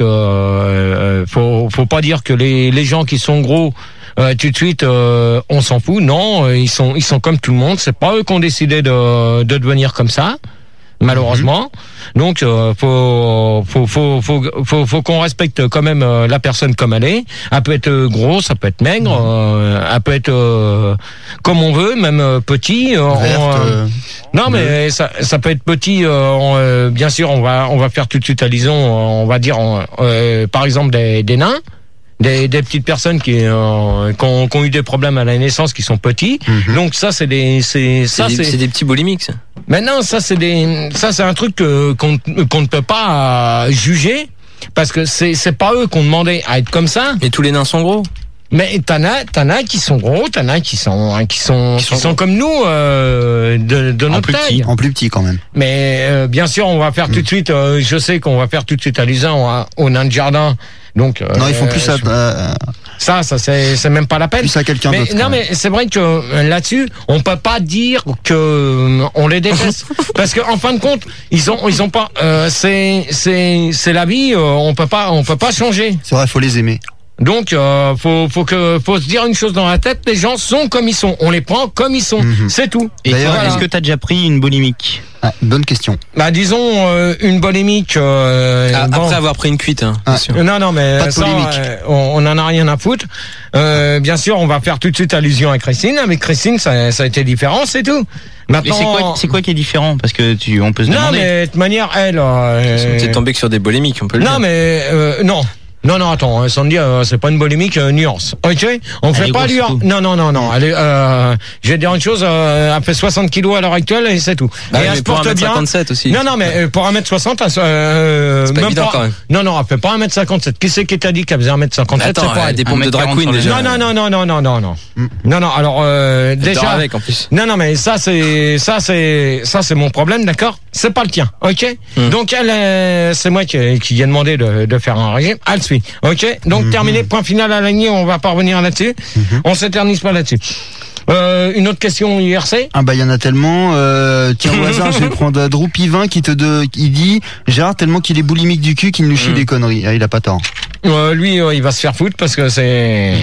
Speaker 1: euh, faut faut pas dire que les les gens qui sont gros Euh, tout de suite, euh, on s'en fout. Non, euh, ils sont, ils sont comme tout le monde. C'est pas eux qui ont décidé de, de devenir comme ça, malheureusement. Mmh. Donc, euh, faut, faut, faut, faut, faut, faut qu'on respecte quand même euh, la personne comme elle est. Elle peut être euh, grosse, ça peut être maigre, mmh. euh, elle peut être euh, comme on veut, même euh, petit. Euh,
Speaker 6: Verte,
Speaker 1: on, euh,
Speaker 6: euh,
Speaker 1: non, mais ça, ça peut être petit. Euh, on, euh, bien sûr, on va, on va faire tout de suite allusion. On va dire, euh, par exemple, des, des nains. Des, des petites personnes qui, euh, qui, ont, qui ont eu des problèmes à la naissance, qui sont petits. Mmh. Donc ça, c'est des, c'est, ça,
Speaker 3: c'est, des,
Speaker 1: c'est...
Speaker 3: c'est des petits boulimiques. Ça.
Speaker 1: Maintenant, ça, c'est des, ça, c'est un truc que, qu'on, qu'on ne peut pas juger parce que c'est, c'est pas eux qu'on demandait à être comme ça.
Speaker 3: Et tous les nains sont gros.
Speaker 1: Mais t'en as, t'en as qui sont gros, t'en as qui sont, qui sont, qui sont, qui sont comme nous euh, de, de notre taille.
Speaker 6: Petit, en plus petit quand même.
Speaker 1: Mais euh, bien sûr, on va faire mmh. tout de suite. Euh, je sais qu'on va faire tout de suite allusion au nain de jardin. Donc euh,
Speaker 6: non, ils font plus
Speaker 1: euh,
Speaker 6: à, euh,
Speaker 1: ça, ça c'est, c'est même pas la peine.
Speaker 6: Plus à quelqu'un
Speaker 1: mais,
Speaker 6: d'autre.
Speaker 1: Non, mais c'est vrai que euh, là-dessus, on peut pas dire que euh, on les déteste, parce que en fin de compte, ils ont, ils ont pas. Euh, c'est, c'est, c'est la vie. Euh, on peut pas, on peut pas changer.
Speaker 6: C'est vrai, faut les aimer.
Speaker 1: Donc, euh, faut, faut que, faut se dire une chose dans la tête. Les gens sont comme ils sont. On les prend comme ils sont. Mmh. C'est tout.
Speaker 7: Et d'ailleurs, voilà. Est-ce que t'as déjà pris une boulimique?
Speaker 6: Ah, bonne question.
Speaker 1: Bah, disons euh, une boulimique. Euh,
Speaker 3: ah,
Speaker 1: bon.
Speaker 3: Après avoir pris une cuite. Hein,
Speaker 1: ah, non, non, mais
Speaker 6: pas de
Speaker 1: ça, euh, on, on en a rien à foutre. Euh, bien sûr, on va faire tout de suite allusion à Christine. Avec Christine, ça, ça a été différent, c'est tout.
Speaker 7: Maintenant, mais c'est quoi, c'est quoi qui est différent? Parce que tu, on peut se
Speaker 1: non,
Speaker 7: demander.
Speaker 1: Non, mais de toute manière, elle. Euh,
Speaker 3: t'es tombé que sur des boulimiques, on peut le
Speaker 1: non,
Speaker 3: dire.
Speaker 1: Non, mais euh, non. Non, non, attends, Sandy, euh, c'est pas une boulimique, euh, nuance. Ok? On elle fait pas lui. Non, non, non, non. Elle est, euh, je vais te dire une chose, euh, elle fait soixante kilos à l'heure actuelle et c'est tout.
Speaker 3: Bah,
Speaker 1: et
Speaker 3: elle
Speaker 1: se porte bien.
Speaker 3: cinquante-sept aussi.
Speaker 1: Non, non, mais euh, pour un mètre soixante, euh,
Speaker 3: c'est pas
Speaker 1: même
Speaker 3: évident
Speaker 1: pas,
Speaker 3: quand même.
Speaker 1: Non, non, elle fait pas un mètre cinquante-sept. Qui c'est qui t'a dit qu'elle faisait un mètre cinquante-sept?
Speaker 3: Attends,
Speaker 1: c'est pas
Speaker 3: elle a des pompes de drag queen déjà.
Speaker 1: Non, non, non, non, non, non, non. Mm. Non, non, alors, euh, déjà.
Speaker 3: Avec, en plus.
Speaker 1: Non, non, mais ça, c'est, ça, c'est, ça, c'est mon problème, d'accord? C'est pas le tien, ok? Mm. Donc, elle, euh, c'est moi qui, qui ai demandé de, de faire un régime. Elle suit, ok? Donc, mm-hmm. terminé, point final à la ligne, on va pas revenir là-dessus. Mm-hmm. On s'éternise pas là-dessus. Euh, une autre question I R C?
Speaker 6: Ah bah il y en a tellement. Euh, tiens au hasard, je vais prendre Drew Pivin qui te de, il dit Gérard tellement qu'il est boulimique du cul qu'il nous chie mm. des conneries. Ah, il a pas tort.
Speaker 1: Euh, lui, euh, il va se faire foutre parce que c'est.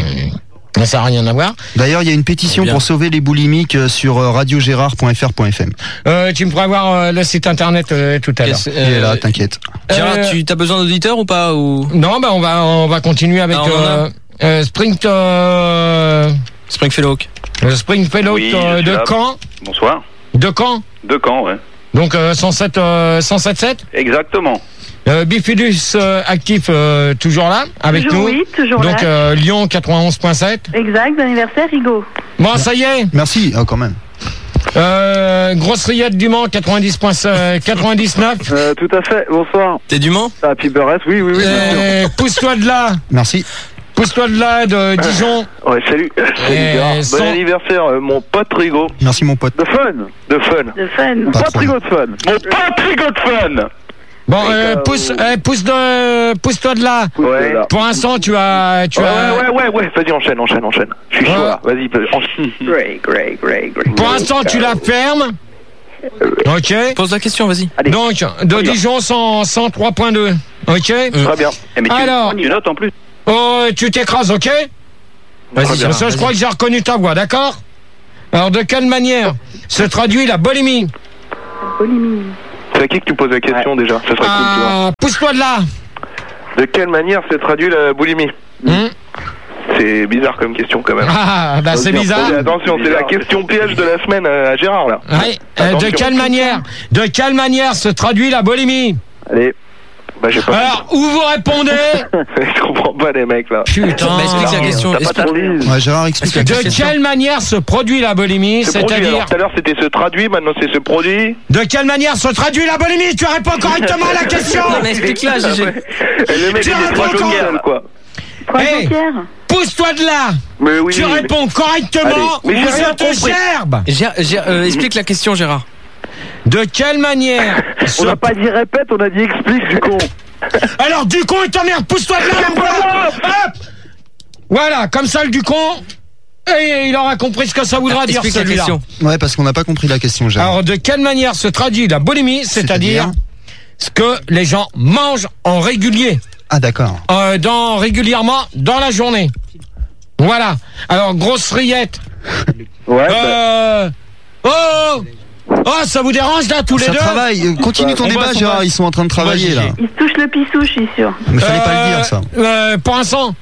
Speaker 1: Ça n'a rien à voir.
Speaker 6: D'ailleurs, il y a une pétition pour sauver les boulimiques sur radio gérard point f r point f m.
Speaker 1: Euh, tu me pourras voir euh, le site internet euh, tout à l'heure.
Speaker 6: Euh, il est là, t'inquiète.
Speaker 3: Gérard, euh, tu as besoin d'auditeurs ou pas ou...
Speaker 1: Non, bah on va on va continuer avec ah, euh, euh, Spring euh...
Speaker 3: Springfellow.
Speaker 1: Le Springfellow oui, euh, de Caen.
Speaker 5: Bonsoir.
Speaker 1: De Caen.
Speaker 5: De Caen, ouais.
Speaker 1: Donc euh, cent sept sept.
Speaker 5: Exactement.
Speaker 1: Euh, Bifidus euh, actif euh, toujours là avec
Speaker 4: toujours
Speaker 1: nous.
Speaker 4: Oui, toujours
Speaker 1: donc,
Speaker 4: là.
Speaker 1: Euh, Lyon quatre-vingt-onze virgule sept.
Speaker 4: Exact, d'anniversaire Rigaud.
Speaker 1: Bon, ça y est.
Speaker 6: Merci, oh, quand même.
Speaker 1: Euh, Grosse Rillette du Mans quatre-vingt-dix quatre-vingt-dix-neuf.
Speaker 8: Euh, tout à fait, bonsoir.
Speaker 3: T'es du Mans?
Speaker 8: Ah, puis Beres, oui, oui, oui.
Speaker 1: Euh, pousse-toi de là.
Speaker 6: Merci.
Speaker 1: Pousse-toi de là, de Dijon.
Speaker 8: Ouais, salut. salut
Speaker 1: sans...
Speaker 8: Bon anniversaire, euh, mon pote Rigaud.
Speaker 6: Merci, mon pote.
Speaker 8: De fun. De fun.
Speaker 4: De fun.
Speaker 8: Mon pote Rigaud de fun. Mon pote Rigaud de fun.
Speaker 1: Bon, euh, pousse, euh, pousse de, pousse-toi de là.
Speaker 8: Ouais.
Speaker 1: Pour l'instant, tu as, tu
Speaker 8: ouais,
Speaker 1: as.
Speaker 8: Ouais, ouais, ouais, ouais. Vas-y, enchaîne, enchaîne, enchaîne. Je suis
Speaker 1: ouais.
Speaker 8: chaud là. Vas-y, enchaîne.
Speaker 2: Great, great, great, great.
Speaker 1: Pour l'instant, tu la fermes. Ok.
Speaker 3: Pose la question, vas-y.
Speaker 8: Allez.
Speaker 1: Donc, de Dijon, cent, cent trois virgule deux. Ok.
Speaker 8: Mmh. Très bien.
Speaker 5: Eh, mais tu,
Speaker 1: Alors.
Speaker 5: tu notes en plus.
Speaker 1: Oh, tu t'écrases, ok?
Speaker 3: Vas-y,
Speaker 1: Parce que je crois que j'ai reconnu ta voix, d'accord? Alors, de quelle manière se traduit la bulimie?
Speaker 4: Bulimie.
Speaker 8: C'est à qui que tu poses la question déjà? Ça serait
Speaker 1: ah,
Speaker 8: cool, tu vois.
Speaker 1: Pousse-toi de là.
Speaker 8: De quelle manière se traduit la boulimie?
Speaker 1: Mmh.
Speaker 8: C'est bizarre comme question quand même.
Speaker 1: Ah, bah c'est bizarre.
Speaker 8: Attention, c'est la question piège de la semaine à Gérard là.
Speaker 1: Ouais. Euh, de quelle manière, de quelle manière se traduit la bulimie?
Speaker 8: Allez. Bah, j'ai pas.
Speaker 1: Alors, où vous répondez?
Speaker 8: Je comprends pas les mecs là.
Speaker 1: Putain.
Speaker 3: Bah, explique la question.
Speaker 8: Explique...
Speaker 6: Ouais, Gérard, explique la
Speaker 1: De
Speaker 6: question.
Speaker 1: quelle manière se produit la bulimie? C'est-à-dire.
Speaker 8: Tout à l'heure c'était se traduit, maintenant c'est se produit.
Speaker 1: De quelle manière se traduit la bulimie? Tu réponds correctement à la question.
Speaker 3: Non, mais explique-la, Gégé.
Speaker 8: Le mec, il est trois jokers, quoi.
Speaker 1: Hey, pousse-toi de là.
Speaker 8: Mais oui,
Speaker 1: tu
Speaker 8: mais...
Speaker 1: réponds correctement ou je te gerbe.
Speaker 3: euh, Explique la question, Gérard.
Speaker 1: De quelle manière?
Speaker 8: On n'a pas dit répète, on a dit explique, du con.
Speaker 1: Alors, du con et ta mère, pousse-toi de là, voilà. Hop. Voilà, comme ça, le du con, et il aura compris ce que ça voudra dire, celui-là.
Speaker 6: Ouais, parce qu'on n'a pas compris la question, Gérard.
Speaker 1: Alors, de quelle manière se traduit la bulimie, c'est-à-dire ce que les gens mangent en régulier?
Speaker 6: Ah, d'accord.
Speaker 1: Euh, dans, régulièrement dans la journée. Voilà. Alors, grosse rillette.
Speaker 8: Ouais.
Speaker 1: Euh... Bah... Oh Oh, ça vous dérange là, tous les
Speaker 6: ça
Speaker 1: deux?
Speaker 6: Travaille. Continue ton
Speaker 1: on
Speaker 6: débat, Gérard,
Speaker 1: va...
Speaker 6: ils sont en train de travailler là.
Speaker 4: Ils se touchent le pissou, je suis sûr.
Speaker 6: Mais fallait
Speaker 1: euh,
Speaker 6: pas le dire, ça.
Speaker 1: Euh, pour l'instant.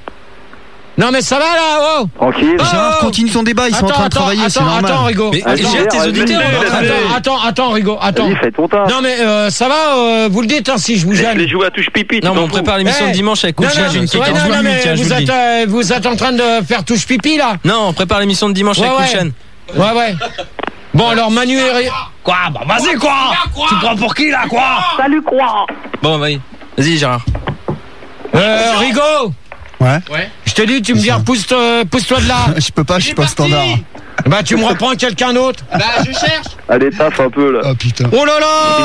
Speaker 1: Non mais ça va là, oh.
Speaker 8: Tranquille.
Speaker 1: Oh,
Speaker 6: Gérard, continue ton débat, ils
Speaker 1: attends,
Speaker 6: sont en train de
Speaker 1: attends,
Speaker 6: travailler, c'est
Speaker 1: attends,
Speaker 6: normal.
Speaker 1: attends, Rigo.
Speaker 3: Mais gère tes auditeurs.
Speaker 1: Attends, attends, attends, Rigo, attends.
Speaker 8: Vas-y, fais ton tas.
Speaker 1: Non mais euh, ça va, euh, vous le dites hein, si je vous gêne.
Speaker 5: Les jouer à touche pipi.
Speaker 3: Non, mais on prépare l'émission de dimanche avec Kouchan.
Speaker 1: J'ai une question. Non, non, mais vous êtes, euh, vous êtes en train de faire touche pipi là?
Speaker 3: Non, on prépare l'émission de dimanche avec Kouchan.
Speaker 1: Ouais, ouais. Bon alors Manu et... Quoi? Bah vas-y quoi, quoi tu prends pour qui là quoi?
Speaker 4: Salut quoi?
Speaker 3: Bon vas-y, vas-y Gérard.
Speaker 1: Euh Rigo.
Speaker 6: Ouais.
Speaker 1: Ouais. Je te dis tu me dis pousse-toi pousse de là.
Speaker 6: Je peux pas, je suis pas standard.
Speaker 1: Bah tu me reprends quelqu'un d'autre. Bah je cherche.
Speaker 8: Allez taf un peu là.
Speaker 6: Oh putain.
Speaker 1: Oh là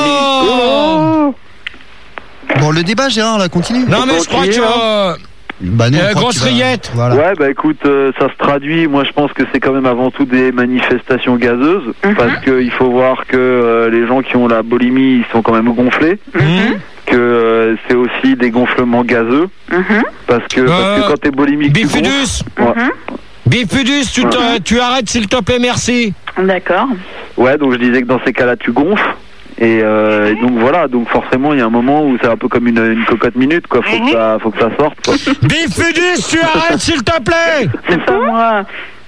Speaker 1: là.
Speaker 6: Bon le débat Gérard là continue.
Speaker 1: Non mais je crois que...
Speaker 6: Bah non,
Speaker 1: euh, grosse rillette.
Speaker 6: Voilà.
Speaker 8: Ouais bah écoute euh, ça se traduit, moi je pense que c'est quand même avant tout des manifestations gazeuses, mm-hmm. parce qu'il faut voir que euh, les gens qui ont la bulimie ils sont quand même gonflés, mm-hmm. que euh, c'est aussi des gonflements gazeux, mm-hmm. parce, que, euh, parce que quand t'es bulimique
Speaker 1: Bifidus,
Speaker 8: tu gonfles,
Speaker 1: mm-hmm. ouais. Bifidus tu, mm-hmm. tu arrêtes s'il te plaît, merci.
Speaker 4: D'accord.
Speaker 8: Ouais donc je disais que dans ces cas là tu gonfles. Et, euh, et donc voilà, donc forcément il y a un moment où c'est un peu comme une, une cocotte minute quoi, faut que ça, faut que ça sorte quoi.
Speaker 1: Bifidus, tu arrêtes s'il te plaît.
Speaker 4: C'est pas moi.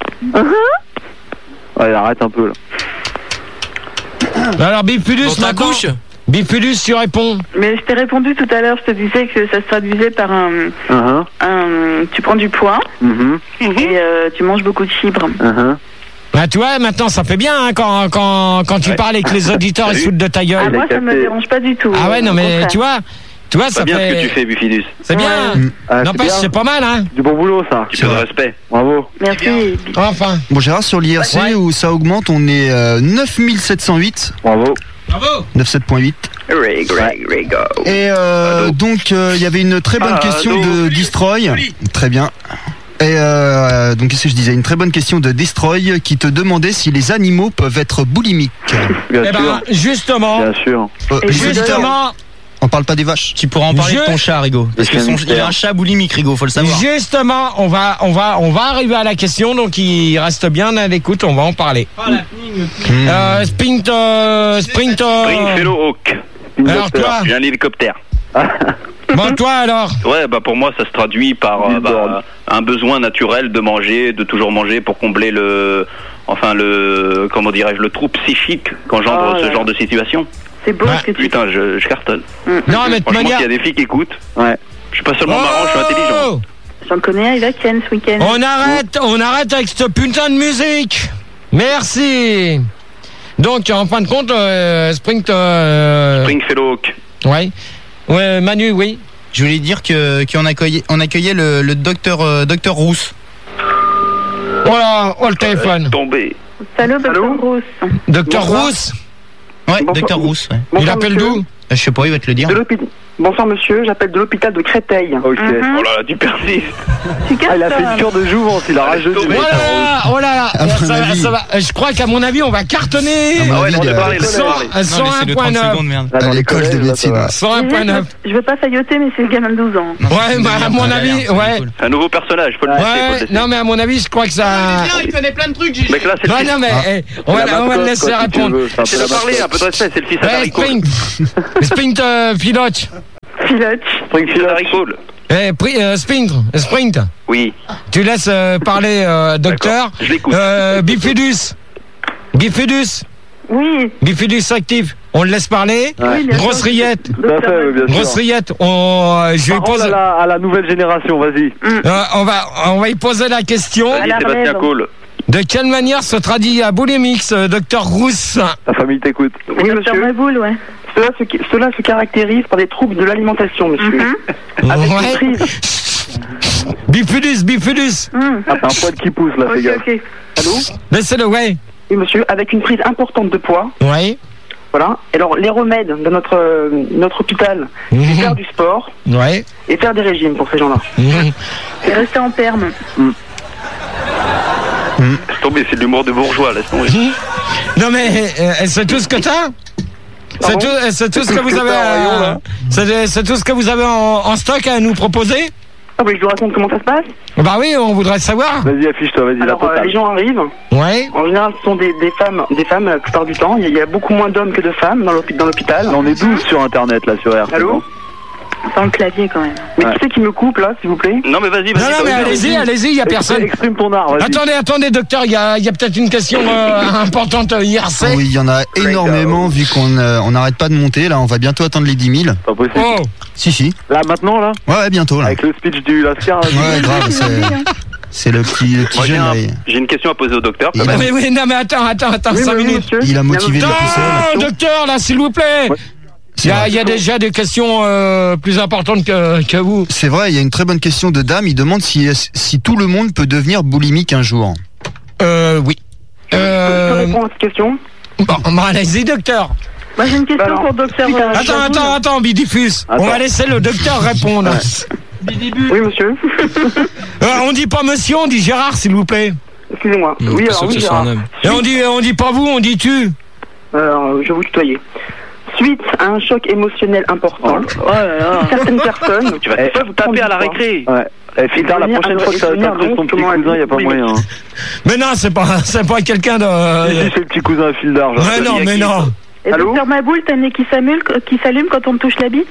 Speaker 8: Ouais, arrête un peu
Speaker 1: là. Alors Bifidus,
Speaker 3: ma couche.
Speaker 1: Bifidus, tu réponds.
Speaker 4: Mais je t'ai répondu tout à l'heure, je te disais que ça se traduisait par un,
Speaker 8: uh-huh.
Speaker 4: un tu prends du poids uh-huh. et euh, tu manges beaucoup de fibres.
Speaker 8: Uh-huh.
Speaker 1: Bah tu vois, maintenant ça fait bien hein, quand, quand, quand tu ouais. parles et que les auditeurs ils se foutent de ta gueule.
Speaker 4: Ah, moi ça me dérange pas du tout.
Speaker 1: Ah ouais, non mais tu vois, tu vois ça
Speaker 5: bien
Speaker 1: fait...
Speaker 5: ce que tu fais, Bifidus.
Speaker 1: C'est bien.
Speaker 8: Ouais. Ah,
Speaker 1: N'empêche, c'est pas mal hein.
Speaker 8: Du bon boulot ça.
Speaker 5: Tu peux de respect.
Speaker 8: Bravo.
Speaker 4: Merci.
Speaker 1: Enfin.
Speaker 6: Bon Gérard, sur l'I R C ouais. où ça augmente, on est euh, neuf mille sept cent huit.
Speaker 8: Bravo.
Speaker 1: Bravo.
Speaker 6: neuf-sept point huit.
Speaker 8: Rigo, Rigo.
Speaker 6: Et euh, donc il euh, y avait une très bonne ah, question no. de Destroy. Très bien. Et euh, donc qu'est-ce que je disais, une très bonne question de Destroy qui te demandait si les animaux peuvent être boulimiques.
Speaker 8: Bien
Speaker 1: eh
Speaker 8: sûr.
Speaker 1: Ben, justement.
Speaker 8: Bien sûr.
Speaker 6: Euh,
Speaker 1: justement.
Speaker 6: On parle pas des vaches.
Speaker 3: Tu pourras en parler Je... de ton chat, Rigo. Parce que son... il a un chat boulimique, Rigo, faut le savoir.
Speaker 1: Justement, on va, on va, on va arriver à la question, donc il reste bien à l'écoute, on va en parler. Oh, la mmh. euh, Sprint, euh, Sprint, euh...
Speaker 5: Springfellow Hawk.
Speaker 1: Alors toi,
Speaker 5: j'ai un hélicoptère.
Speaker 1: Bon, toi alors?
Speaker 5: Ouais, bah pour moi ça se traduit par euh, bah, un besoin naturel de manger, de toujours manger pour combler le, enfin le, comment dirais-je, le trou psychique qu'engendre oh, ce ouais. genre de situation.
Speaker 4: C'est beau
Speaker 5: ouais.
Speaker 4: ce que tu
Speaker 5: Putain, je, je cartonne.
Speaker 1: Mm. Non mais de
Speaker 5: manière...
Speaker 1: il
Speaker 5: y a des filles qui écoutent.
Speaker 8: Ouais.
Speaker 5: Je suis pas seulement oh marrant, je suis intelligent.
Speaker 4: J'en connais un, il va Ken ce week-end.
Speaker 1: On arrête, on arrête avec cette putain de musique. Merci. Donc en fin de compte, euh, Spring, euh...
Speaker 5: Springfellow Hawk.
Speaker 1: Ouais. Ouais, Manu, oui.
Speaker 7: Je voulais dire que qu'on accueillait, on accueillait le, le docteur euh, docteur Rousse.
Speaker 1: Voilà, oh le téléphone.
Speaker 5: Euh, tombé.
Speaker 4: Salut, docteur Rousse.
Speaker 1: Docteur Rousse.
Speaker 7: Ouais, docteur Rousse. Ouais.
Speaker 1: Il appelle d'où?
Speaker 7: Je sais pas, il va te le dire.
Speaker 2: De l'hôpital. Bonsoir monsieur, j'appelle de l'hôpital de Créteil.
Speaker 8: Ok.
Speaker 2: Mm-hmm.
Speaker 5: Oh là là, tu persistes.
Speaker 2: Ah,
Speaker 8: il a fait une cure de jouvence, il a rajeuni.
Speaker 1: Oh là là, oh là là,
Speaker 6: À mon
Speaker 1: ça,
Speaker 6: avis.
Speaker 1: ça va. Je crois qu'à mon avis, on va cartonner.
Speaker 6: À mon
Speaker 5: Ah ouais,
Speaker 6: avis,
Speaker 5: non,
Speaker 6: il y
Speaker 5: on
Speaker 6: a-
Speaker 5: va parler, laisse parler.
Speaker 1: cent un virgule neuf.
Speaker 7: merde.
Speaker 8: Là, dans
Speaker 6: à
Speaker 8: les
Speaker 6: l'école de
Speaker 8: collèges, là,
Speaker 6: médecine.
Speaker 8: ça va.
Speaker 1: cent un virgule neuf.
Speaker 4: Je veux pas failloter, mais c'est le gamin de douze ans.
Speaker 1: Ouais, bah, à mon avis, ouais.
Speaker 5: Un nouveau personnage, faut le laisser, faut le
Speaker 1: Ouais,
Speaker 5: laisser.
Speaker 1: non, mais à mon avis, je crois que ça.
Speaker 7: il connaît plein de trucs, j'ai
Speaker 5: Mec, là, c'est
Speaker 1: Ouais,
Speaker 5: le
Speaker 1: non, mais
Speaker 6: Ah.
Speaker 1: eh, on va,
Speaker 8: C'est la
Speaker 1: on va le
Speaker 8: mascotte,
Speaker 1: laisser
Speaker 8: quoi, si tu
Speaker 1: répondre.
Speaker 8: veux, c'est un peu
Speaker 5: fils.
Speaker 8: la
Speaker 5: C'est de parler, un
Speaker 8: mascotte.
Speaker 5: peu de respect, c'est le fils à
Speaker 1: Ouais,
Speaker 5: Harry Cole.
Speaker 1: sprint. Sprint, euh, pilote.
Speaker 4: Pilote.
Speaker 5: Fils à Harry Cole.
Speaker 1: Eh, pri- euh, sprint, sprint.
Speaker 5: Oui.
Speaker 1: Tu laisses euh, parler, euh, docteur.
Speaker 5: Je l'écoute.
Speaker 1: Euh, Bifidus. Bifidus.
Speaker 4: Oui.
Speaker 1: Bifidus actif. On le laisse parler.
Speaker 8: Ouais.
Speaker 4: bien
Speaker 1: Grosse
Speaker 4: sûr.
Speaker 1: rillette.
Speaker 8: Tout à fait, oui, bien sûr.
Speaker 1: Grosse rillette. On, euh, je lui
Speaker 8: Parole
Speaker 1: pose.
Speaker 8: à la, à la nouvelle génération, vas-y.
Speaker 1: Euh, on va, on va y poser la question.
Speaker 4: À
Speaker 5: Vas-y,
Speaker 4: la
Speaker 5: Sébastien
Speaker 4: relève.
Speaker 5: Cole.
Speaker 1: De quelle manière se traduit à Boulimix, euh, docteur Rousse?
Speaker 8: Ta famille t'écoute.
Speaker 2: Oui
Speaker 4: Docteur
Speaker 2: monsieur.
Speaker 4: Maboul, ouais.
Speaker 2: Cela se, cela se caractérise par des troubles de l'alimentation, monsieur.
Speaker 4: Mhm.
Speaker 2: Avec
Speaker 1: Ouais.
Speaker 2: une prise.
Speaker 1: Bifidus, bifidus.
Speaker 4: Hum.
Speaker 8: Ah, t'as un poil qui pousse là, fais
Speaker 4: Ok,
Speaker 8: gaffe.
Speaker 4: ok.
Speaker 2: Allô?
Speaker 1: Laissez-le, ouais.
Speaker 2: Oui monsieur, avec une prise importante de poids.
Speaker 1: Ouais.
Speaker 2: Voilà. Et alors les remèdes de notre, euh, notre hôpital, c'est
Speaker 1: Mhm.
Speaker 2: faire du sport
Speaker 1: Ouais.
Speaker 2: et faire des régimes pour ces gens-là.
Speaker 1: Mhm.
Speaker 4: Et rester en perme.
Speaker 5: Laisse tomber, c'est de l'humour de bourgeois, laisse tomber.
Speaker 1: Non mais euh, c'est tout ce que t'as. C'est
Speaker 2: Pardon
Speaker 1: tout, euh, c'est tout ce que vous
Speaker 8: Que
Speaker 1: avez.
Speaker 8: t'as en rayon,
Speaker 1: euh,
Speaker 8: là
Speaker 1: C'est c'est tout ce que vous avez en, en stock à nous proposer.
Speaker 2: Ah oui, je vous raconte comment ça se passe.
Speaker 1: Bah oui, on voudrait savoir.
Speaker 8: Vas-y, affiche-toi, vas-y, la
Speaker 2: Alors euh,
Speaker 8: totale.
Speaker 2: les gens arrivent.
Speaker 1: Ouais.
Speaker 2: En général, ce sont des, des femmes, des femmes la plupart du temps. Il y a, il y a beaucoup moins d'hommes que de femmes dans l'hôpi- dans l'hôpital.
Speaker 8: On est douze sur internet là sur R T.
Speaker 2: Allô?
Speaker 4: Sans le clavier, quand même.
Speaker 2: Mais
Speaker 8: Ouais.
Speaker 2: qui c'est qui me coupe là, s'il vous plaît?
Speaker 5: Non, mais vas-y, vas-y.
Speaker 1: Non, non, mais
Speaker 5: vas-y,
Speaker 1: allez-y,
Speaker 5: vas-y.
Speaker 1: allez-y, il y a personne.
Speaker 8: Exprime ton art, vas-y.
Speaker 1: Attendez, attendez, docteur, il y a, il y a peut-être une question euh, importante euh, I R C.
Speaker 6: Oui, il y en a énormément vu qu'on euh, on n'arrête pas de monter. Là, on va bientôt atteindre les dix mille.
Speaker 8: Pas possible.
Speaker 1: Oh.
Speaker 6: Si, si.
Speaker 8: Là, maintenant, là
Speaker 6: Ouais, ouais, bientôt là.
Speaker 8: Avec le speech du Lascar. là,
Speaker 6: Ouais, grave, c'est, c'est le petit, le petit
Speaker 5: Moi, j'ai
Speaker 6: jeune.
Speaker 5: un-
Speaker 6: là, il-
Speaker 5: j'ai une question à poser au docteur.
Speaker 6: Il
Speaker 5: quand
Speaker 6: a-
Speaker 5: même.
Speaker 1: Mais oui, non, mais attends, attends, attends,
Speaker 2: Oui,
Speaker 1: cinq
Speaker 2: mais oui,
Speaker 1: minutes.
Speaker 2: monsieur.
Speaker 6: Il a motivé
Speaker 2: Bien,
Speaker 6: la poussée.
Speaker 1: Non, docteur, là, s'il vous plaît. Il y, a, il y a déjà des questions euh, plus importantes que, que vous.
Speaker 6: C'est vrai, il y a une très bonne question de dame. Il demande si, si tout le monde peut devenir boulimique un jour.
Speaker 1: Euh, oui.
Speaker 2: Je peux
Speaker 1: Euh,
Speaker 2: répondre à cette question?
Speaker 1: bon, bon, allez-y, docteur.
Speaker 4: Moi, j'ai une question
Speaker 2: Bah,
Speaker 4: pour docteur.
Speaker 2: putain,
Speaker 4: euh,
Speaker 1: Attends,
Speaker 4: Maboul.
Speaker 1: attends, attends, Bidifus. On va laisser le docteur répondre.
Speaker 2: Oui, monsieur.
Speaker 1: Euh, on dit pas monsieur, on dit Gérard, s'il vous plaît.
Speaker 2: Excusez-moi.
Speaker 3: Mmh,
Speaker 2: oui,
Speaker 3: pas
Speaker 2: alors
Speaker 3: sûr que
Speaker 2: oui,
Speaker 3: ce soit un
Speaker 2: Gérard.
Speaker 3: homme.
Speaker 1: Et on dit, on dit pas vous, on dit tu.
Speaker 2: Alors, je vais vous tutoyer. Suite à un choc émotionnel important, certaines personnes
Speaker 5: Tu vas te
Speaker 2: peuvent
Speaker 5: taper à la
Speaker 2: prendre du
Speaker 5: récré.
Speaker 8: Ouais. Eh, Filtard, la
Speaker 2: Devenir
Speaker 8: prochaine
Speaker 2: un-
Speaker 8: fois que ça
Speaker 2: devenir
Speaker 8: t'intéresse ton
Speaker 2: donc
Speaker 8: petit
Speaker 2: comment
Speaker 8: cousin, y a pas
Speaker 2: un
Speaker 8: moyen. Hein.
Speaker 1: Mais non, c'est pas, c'est pas quelqu'un de.
Speaker 8: Si, si, c'est le petit cousin à fil d'argent.
Speaker 1: Mais non, mais non.
Speaker 4: Et
Speaker 2: Allô?
Speaker 4: docteur Maboul, t'as un nez qui s'allume, qui s'allume quand on te touche la bite?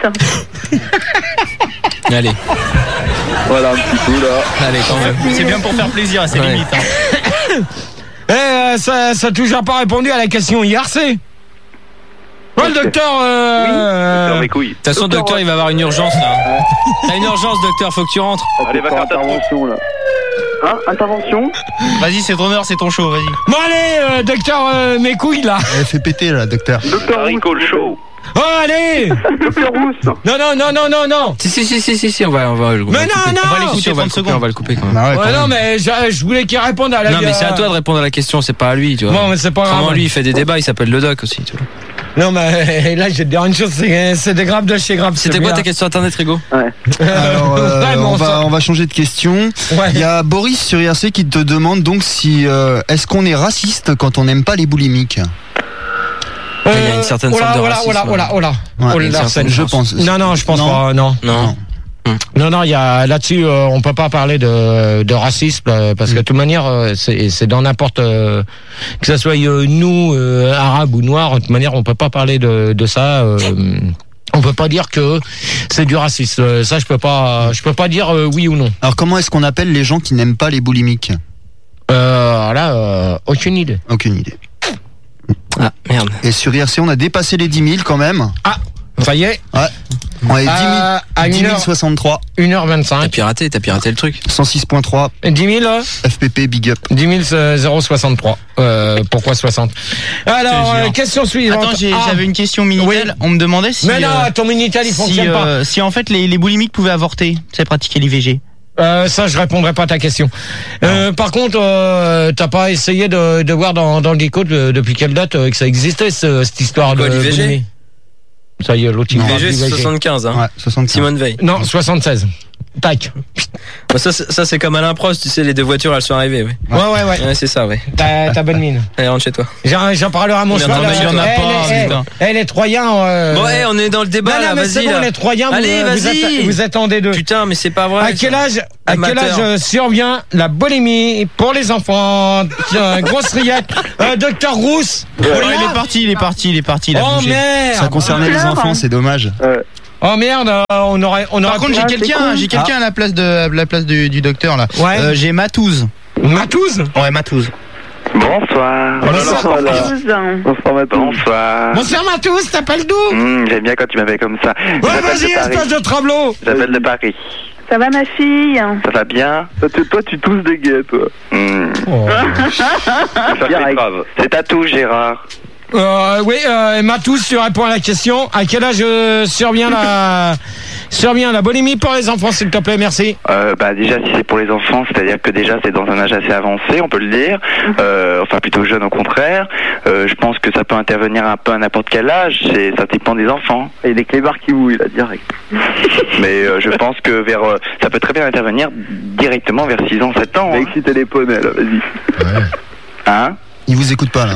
Speaker 3: Allez,
Speaker 8: Voilà, un petit coup là.
Speaker 3: allez, quand même.
Speaker 7: C'est bien pour faire plaisir à ses
Speaker 3: Ouais.
Speaker 7: limites. Hein.
Speaker 1: Eh, euh, ça, ça a toujours pas répondu à la question I R C. Ouais, le docteur. Euh...
Speaker 5: Docteur mes couilles.
Speaker 3: De toute façon, docteur, il va avoir une urgence là. T'as une urgence, docteur, faut que tu rentres.
Speaker 5: Allez, va faire ta
Speaker 8: intervention là.
Speaker 2: Hein, intervention.
Speaker 7: Vas-y, c'est ton heure, c'est ton show, vas-y.
Speaker 1: Bon, allez, euh, docteur, euh, mes couilles là.
Speaker 6: Elle fait péter là, docteur.
Speaker 2: Docteur
Speaker 5: Harry
Speaker 2: Rousse.
Speaker 5: Cole Show.
Speaker 1: Oh, allez.
Speaker 2: Docteur Rousse.
Speaker 1: Non, non, non, non, non, non.
Speaker 3: Si, si, si, si, si, si, on va, on va le on va
Speaker 1: Mais
Speaker 3: le
Speaker 1: non,
Speaker 3: couper.
Speaker 1: non.
Speaker 3: On va l'écouter, on va le
Speaker 7: trente
Speaker 3: couper, on va le couper quand même.
Speaker 6: Bah ouais,
Speaker 1: Ouais,
Speaker 6: quand
Speaker 1: non,
Speaker 6: même.
Speaker 1: mais je, je voulais qu'il réponde à la.
Speaker 3: Non, mais c'est à toi de répondre à la question, c'est pas à lui, tu vois.
Speaker 1: Bon, mais c'est pas grave.
Speaker 3: Vraiment, lui, il fait des débats, il s'appelle le doc aussi, tu vois.
Speaker 1: Non, mais là, je vais te dire une chose, c'est c'est des graves de chez grave.
Speaker 3: C'était quoi ta question internet, Rigo?
Speaker 6: Alors, euh,
Speaker 1: Vraiment,
Speaker 6: on, va,
Speaker 1: ça.
Speaker 6: on va changer de question.
Speaker 1: Ouais.
Speaker 6: Il y a Boris sur I R C qui te demande donc si euh, est-ce qu'on est raciste quand on n'aime pas les boulimiques.
Speaker 3: Il y a une certaine
Speaker 1: oh là,
Speaker 3: forme de
Speaker 1: oh là,
Speaker 3: racisme.
Speaker 1: oh là, oh là, oh là.
Speaker 6: Ouais,
Speaker 1: Oh là,
Speaker 6: une
Speaker 1: Larsen.
Speaker 6: certaine- je pense.
Speaker 1: Non, non, je pense
Speaker 6: Non.
Speaker 1: pas, non.
Speaker 3: Non.
Speaker 1: Non, non, il y a là-dessus, euh, on peut pas parler de, de racisme euh, parce que de toute manière, euh, c'est c'est dans n'importe euh, que ça soit euh, nous, euh, arabes ou noirs, de toute manière, on peut pas parler de, de ça. Euh, on peut pas dire que c'est du racisme. Euh, Ça, je peux pas, je peux pas dire euh, oui ou non.
Speaker 6: Alors comment est-ce qu'on appelle les gens qui n'aiment pas les boulimiques?
Speaker 1: Euh, là, euh, aucune idée.
Speaker 6: Aucune idée.
Speaker 3: Ah, merde.
Speaker 6: Et sur I R C, on a dépassé les dix mille quand même.
Speaker 1: Ah, ça y est.
Speaker 6: Ouais. On est
Speaker 1: À- à
Speaker 6: dix
Speaker 1: une
Speaker 6: mille
Speaker 1: heure.
Speaker 6: soixante-trois.
Speaker 1: une heure
Speaker 3: T'as
Speaker 1: vingt-cinq.
Speaker 3: piraté, t'as piraté le truc.
Speaker 6: cent six point trois.
Speaker 1: dix mille euh,
Speaker 6: F P P Big Up.
Speaker 1: dix mille zéro soixante-trois. Euh, pourquoi soixante? Alors,
Speaker 7: Je te jure.
Speaker 1: euh, question suivante.
Speaker 7: Attends, j'ai-
Speaker 1: Ah.
Speaker 7: j'avais une question Minitel. On me demandait si.
Speaker 1: Mais non,
Speaker 7: euh,
Speaker 1: ton Minitel, il
Speaker 7: si,
Speaker 1: fonctionne pas.
Speaker 7: euh, si en fait les, les boulimiques pouvaient avorter, c'est pratiquer l'I V G.
Speaker 1: Euh, ça, je répondrai pas à ta question. Euh, par contre, euh, t'as pas essayé de, de voir dans, dans le déco de- depuis quelle date euh, que ça existait, ce- cette histoire
Speaker 3: Quoi,
Speaker 1: de
Speaker 3: l'I V G?
Speaker 1: boulimie? Ça y est, l'autre il
Speaker 3: V G c'est soixante-quinze, hein.
Speaker 6: Ouais, soixante-quinze.
Speaker 3: Simone Veil.
Speaker 1: Non, soixante-seize. Tac.
Speaker 3: Bah, ça, c'est- ça c'est comme Alain Prost, tu sais, les deux voitures elles sont arrivées, ouais.
Speaker 1: Ouais, ouais, ouais.
Speaker 3: Ouais, c'est ça, ouais.
Speaker 1: T'as t'as bonne mine.
Speaker 3: Allez, rentre chez toi.
Speaker 1: J'en j'en parlerai à mon
Speaker 3: Mais
Speaker 1: cheval.
Speaker 3: non, mais il y en a
Speaker 1: Eh,
Speaker 3: pas,
Speaker 1: les-
Speaker 3: putain.
Speaker 1: eh, les Troyens. euh,
Speaker 3: Bon, hey, on est dans le débat
Speaker 1: non, non,
Speaker 3: là,
Speaker 1: mais
Speaker 3: vas-y
Speaker 1: c'est bon,
Speaker 3: là.
Speaker 1: les Troyens, vous-
Speaker 3: Allez,
Speaker 1: vous,
Speaker 3: vas-y.
Speaker 1: êtes, vous êtes en D deux.
Speaker 3: Putain, mais c'est pas vrai.
Speaker 1: À quel
Speaker 3: ça.
Speaker 1: âge, à quel
Speaker 3: Amateur.
Speaker 1: âge euh, survient la boulimie pour les enfants? Tiens, grosse rillette. Euh, Docteur Rousse.
Speaker 7: Oh, il est parti, il est parti, il est parti. Il a
Speaker 1: Oh
Speaker 7: bougé.
Speaker 1: merde.
Speaker 6: Ça concernait les enfants, c'est dommage.
Speaker 1: Oh merde, euh, on aurait, on aurait.
Speaker 7: Par contre, j'ai
Speaker 1: pu-
Speaker 7: quelqu'un, j'ai quelqu'un à la place de à la place du, du docteur là.
Speaker 1: Ouais.
Speaker 7: Euh, j'ai Matouze.
Speaker 1: Matouze.
Speaker 7: Ouais, Matouze.
Speaker 5: Bonsoir.
Speaker 1: Bonsoir.
Speaker 5: Bonsoir, Matouze. Bonsoir.
Speaker 1: Bonsoir Matouze, t'appelles d'où?
Speaker 5: Hum, J'aime bien quand tu m'appelles comme ça.
Speaker 1: Ouais,
Speaker 5: J'appelle
Speaker 1: vas-y,
Speaker 5: de Paris.
Speaker 1: espèce de travelot.
Speaker 5: J'appelle de Paris.
Speaker 4: Ça va, ma fille?
Speaker 5: Ça va bien?
Speaker 8: Toi, tu- Toi, tu tousses des gays, toi.
Speaker 5: Hum. Ça fait grave. C'est à tout, Gérard.
Speaker 1: Euh, oui, euh, Matouze, tu réponds à la question. À quel âge euh, survient la survient la boulimie pour les enfants, s'il te plaît, merci.
Speaker 5: Euh, bah déjà si c'est pour les enfants, c'est-à-dire que déjà c'est dans un âge assez avancé, on peut le dire, euh, enfin plutôt jeune au contraire. Euh, je pense que ça peut intervenir un peu à n'importe quel âge, c'est ça dépend des enfants.
Speaker 8: Et les clébards qui bouillent, là, direct.
Speaker 5: Mais euh, je pense que vers euh, ça peut très bien intervenir directement vers six ans, sept ans.
Speaker 8: Va
Speaker 5: Hein,
Speaker 8: exciter les poneys, là, vas-y.
Speaker 5: hein
Speaker 6: Il vous écoute pas là.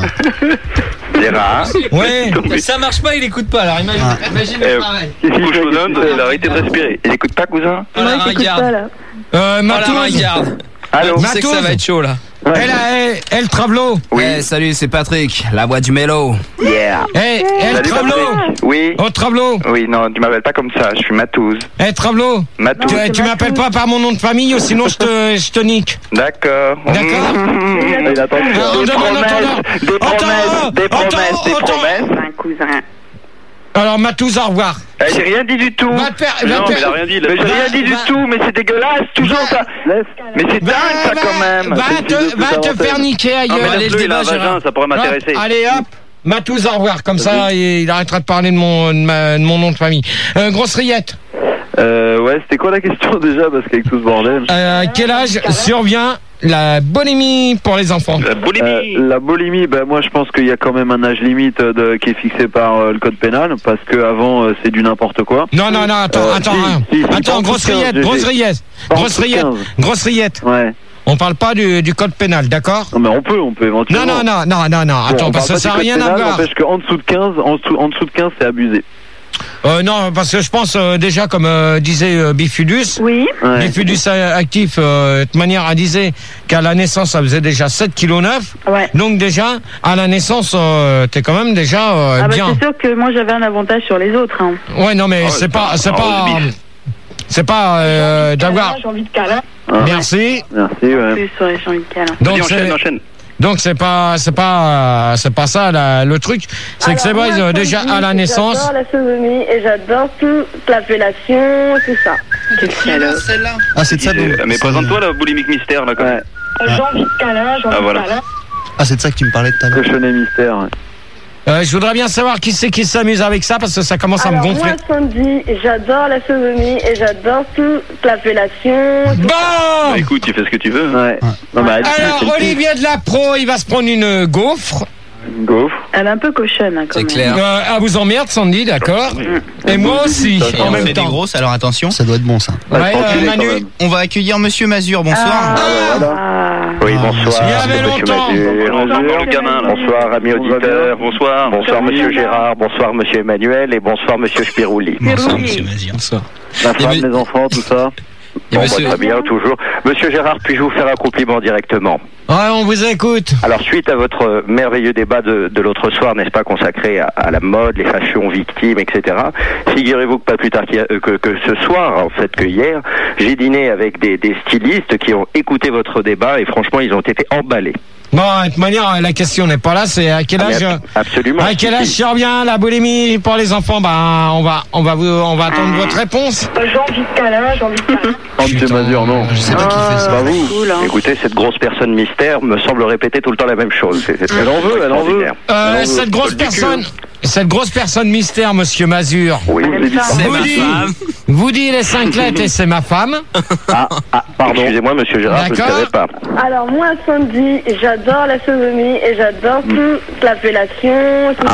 Speaker 5: Gérard.
Speaker 1: Ouais.
Speaker 3: Ça marche pas, il écoute pas, alors imagine,
Speaker 6: Ah.
Speaker 3: imagine
Speaker 5: Eh,
Speaker 3: le travail.
Speaker 5: couche bonhomme, il a arrêté de respirer. Il écoute pas, cousin?
Speaker 3: Oh la ringarde.
Speaker 4: Pas, là.
Speaker 1: Euh,
Speaker 3: Oh la
Speaker 1: Matouze.
Speaker 3: ringarde.
Speaker 5: Allô?
Speaker 3: Tu sais que ça va être chaud là.
Speaker 1: Elle a, elle, elle travelot.
Speaker 5: Oui.
Speaker 11: Eh, salut, c'est Patrick, la voix du mélo.
Speaker 5: Yeah.
Speaker 1: Eh, elle
Speaker 5: Salut,
Speaker 1: travelot.
Speaker 5: Patrick. Oui.
Speaker 1: Oh, travelot.
Speaker 5: Oui, non, tu m'appelles pas comme ça, je suis Matouze.
Speaker 1: Eh, travelot.
Speaker 5: Matouze.
Speaker 1: Tu, tu m'appelles pas par mon nom de famille, ou sinon je te, je te nique.
Speaker 5: D'accord.
Speaker 1: D'accord.
Speaker 8: Il attend de faire.
Speaker 1: On
Speaker 5: Des
Speaker 1: demande
Speaker 5: promesses,
Speaker 1: entendant.
Speaker 5: des promesses,
Speaker 1: Attends,
Speaker 5: des
Speaker 1: attends,
Speaker 5: promesses, des
Speaker 1: attends.
Speaker 5: promesses.
Speaker 4: Un cousin.
Speaker 1: Alors, Matouze, au revoir.
Speaker 5: Eh, j'ai rien dit du tout.
Speaker 1: Va te faire- va
Speaker 5: Non,
Speaker 1: te
Speaker 5: mais
Speaker 1: faire-
Speaker 5: il a rien dit. il a- Mais j'ai
Speaker 1: Va-
Speaker 5: rien dit du
Speaker 1: va-
Speaker 5: tout, mais c'est dégueulasse, toujours
Speaker 1: Va-
Speaker 5: ça. Mais c'est
Speaker 1: Va,
Speaker 5: dingue ça
Speaker 1: va-
Speaker 5: quand même.
Speaker 1: Va te, va te faire niquer ailleurs.
Speaker 5: Non, mais
Speaker 3: Allez, le
Speaker 5: laisse-le, il a un
Speaker 3: débat,
Speaker 5: vagin,
Speaker 3: Gérard.
Speaker 5: ça pourrait m'intéresser.
Speaker 1: Hop, allez hop, Matouze, au revoir. Comme ça, il, il arrêtera de parler de mon, de ma- de mon nom de famille. Euh, grosse rillette.
Speaker 8: Euh, ouais, c'était quoi la question déjà? Parce qu'avec tout ce bordel.
Speaker 1: Euh, à quel âge survient la boulimie pour les enfants?
Speaker 5: La boulimie.
Speaker 8: Euh, la boulimie, ben moi je pense qu'il y a quand même un âge limite euh, de, qui est fixé par euh, le code pénal, parce que avant euh, c'est du n'importe quoi.
Speaker 1: Non, non, non, attends,
Speaker 8: Euh,
Speaker 1: attends,
Speaker 8: si,
Speaker 1: hein.
Speaker 8: si, si,
Speaker 1: attends,
Speaker 8: en
Speaker 1: grosse
Speaker 8: dessous de quinze,
Speaker 1: rillette,
Speaker 8: G G.
Speaker 1: grosse rillette,
Speaker 8: En
Speaker 1: grosse
Speaker 8: dessous de
Speaker 1: rillette,
Speaker 8: quinze.
Speaker 1: grosse rillette.
Speaker 8: Ouais.
Speaker 1: On parle pas du, du code pénal, d'accord?
Speaker 8: Non, mais on peut, on peut
Speaker 1: Non,
Speaker 8: éventuellement.
Speaker 1: non, non, non, non, non,
Speaker 8: Bon,
Speaker 1: attends,
Speaker 8: on
Speaker 1: parce que
Speaker 8: parle
Speaker 1: ça n'a
Speaker 8: pas du
Speaker 1: rien
Speaker 8: code
Speaker 1: à
Speaker 8: pénal,
Speaker 1: voir.
Speaker 8: n'empêche qu'en dessous de quinze, en dessous, en dessous de quinze, c'est abusé.
Speaker 1: Euh, non, parce que je pense euh, déjà, comme euh, disait euh, Bifidus,
Speaker 4: Oui.
Speaker 8: Ouais.
Speaker 1: Bifidus euh, actif, euh, de toute manière, elle disait qu'à la naissance, ça faisait déjà sept virgule neuf kilos.
Speaker 4: Ouais.
Speaker 1: Donc déjà, à la naissance, euh, t'es quand même déjà euh,
Speaker 4: Ah bah
Speaker 1: bien.
Speaker 4: c'est sûr que moi j'avais un avantage sur les autres. Hein.
Speaker 1: Ouais, non, mais
Speaker 5: Oh,
Speaker 1: c'est pas, c'est
Speaker 5: oh,
Speaker 1: pas,
Speaker 5: le bif.
Speaker 1: c'est pas euh, d'avoir.
Speaker 4: J'ai envie de câlin.
Speaker 8: Ah.
Speaker 1: Merci.
Speaker 8: Merci, ouais.
Speaker 4: Plus, ouais, j'ai envie de câlin.
Speaker 1: Donc
Speaker 5: Vas-y, enchaîne,
Speaker 1: c'est,
Speaker 5: enchaîne.
Speaker 1: donc c'est pas, c'est pas, euh, c'est pas ça la- le truc. C'est que c'est vrai, euh, déjà à la naissance.
Speaker 14: J'adore la sodomie et j'adore toute la fellation, tout ça.
Speaker 4: Quelle salope.
Speaker 7: Celle-là.
Speaker 6: Ah, c'est de ça.
Speaker 5: Euh,
Speaker 6: donc-
Speaker 5: Mais
Speaker 6: c'est-
Speaker 5: présente-toi la boulimique mystère là. Comme...
Speaker 8: Ouais.
Speaker 14: J'ai envie de câlin, j'ai envie
Speaker 5: Ah, voilà.
Speaker 14: de câlin.
Speaker 6: Ah, c'est de ça que tu me parlais tout à l'heure.
Speaker 8: Cochonnet mystère. Ouais.
Speaker 1: Euh, je voudrais bien savoir qui c'est qui s'amuse avec ça parce que ça commence à me
Speaker 14: Alors
Speaker 1: gonfler.
Speaker 14: moi, Sandy, j'adore la sodomie et j'adore toute la fellation. tout
Speaker 1: Bon.
Speaker 5: Bah écoute, tu fais ce que tu veux.
Speaker 8: Ouais. Non, mais elle-
Speaker 1: Alors Olivier de la Pro, il va se prendre une gaufre.
Speaker 8: Gaufre.
Speaker 4: Elle est un peu cochonne, hein, quand
Speaker 11: C'est
Speaker 4: même.
Speaker 11: clair.
Speaker 1: Euh, elle vous emmerde, Sandy, d'accord. Et moi aussi,
Speaker 7: Et
Speaker 1: en
Speaker 7: on
Speaker 1: même
Speaker 7: fait des
Speaker 1: temps.
Speaker 7: grosses, alors attention.
Speaker 6: Ça doit être bon ça.
Speaker 1: Ouais,
Speaker 8: Ouais,
Speaker 1: euh,
Speaker 8: tranquille, quand
Speaker 1: Manu.
Speaker 8: même.
Speaker 7: On va accueillir Monsieur Mazur, bonsoir.
Speaker 8: Ah, voilà.
Speaker 4: Ah.
Speaker 5: Oui, bonsoir.
Speaker 1: Il y avait
Speaker 5: monsieur
Speaker 1: longtemps.
Speaker 5: Mazur.
Speaker 8: Bonjour,
Speaker 5: Bonsoir le gamin là. Bonsoir amis auditeurs. Bonsoir. Bonsoir monsieur Gérard. Bonsoir monsieur Emmanuel et bonsoir monsieur Spirouli.
Speaker 7: Bonsoir, Monsieur Mazur. Bonsoir.
Speaker 8: La
Speaker 3: Il y
Speaker 8: femme,
Speaker 3: avait-
Speaker 8: les enfants, tout ça.
Speaker 3: Il y a
Speaker 5: Bon,
Speaker 3: monsieur-
Speaker 5: bah, très bien, toujours. Monsieur Gérard, puis-je vous faire un compliment directement?
Speaker 1: Ouais, on vous écoute.
Speaker 5: Alors, suite à votre euh, merveilleux débat de, de l'autre soir, n'est-ce pas, consacré à, à la mode, les fashions victimes, et cetera, figurez-vous que pas plus tard qu'hier- euh, que, que ce soir, en fait, que hier, j'ai dîné avec des, des stylistes qui ont écouté votre débat et franchement, ils ont été emballés.
Speaker 1: Bon, de toute manière, la question n'est pas là, c'est à quel
Speaker 5: Ah, mais
Speaker 1: âge.
Speaker 5: ab- absolument.
Speaker 1: À quel âge survient la boulimie pour les enfants? Ben, on va, on va vous, on va attendre votre réponse.
Speaker 14: J'ai envie de câlin, j'ai envie de câlin.
Speaker 8: Oh, monsieur Mazur, non.
Speaker 6: Je sais pas qui fait ça.
Speaker 8: Pas vous.
Speaker 4: Cool, hein.
Speaker 5: Écoutez, cette grosse personne mystère me semble répéter tout le temps la même chose. C'est- c'est très
Speaker 8: Elle en veut, elle en veut.
Speaker 5: extraordinaire.
Speaker 1: Euh,
Speaker 8: Alors,
Speaker 1: cette grosse
Speaker 5: Paul du cul.
Speaker 1: personne, cette grosse personne mystère, Monsieur Mazur.
Speaker 5: Oui,
Speaker 3: C'est
Speaker 1: Vous
Speaker 3: ma
Speaker 1: dit,
Speaker 3: femme.
Speaker 1: vous dit les cinq lettres et c'est ma femme.
Speaker 5: Ah, ah, pardon. Excusez-moi, monsieur Gérard, je ne
Speaker 1: D'accord.
Speaker 5: savais pas.
Speaker 14: Alors moi, Sandy, j'adore la sodomie et j'adore toute la fellation, tout
Speaker 5: Ah,
Speaker 14: ça.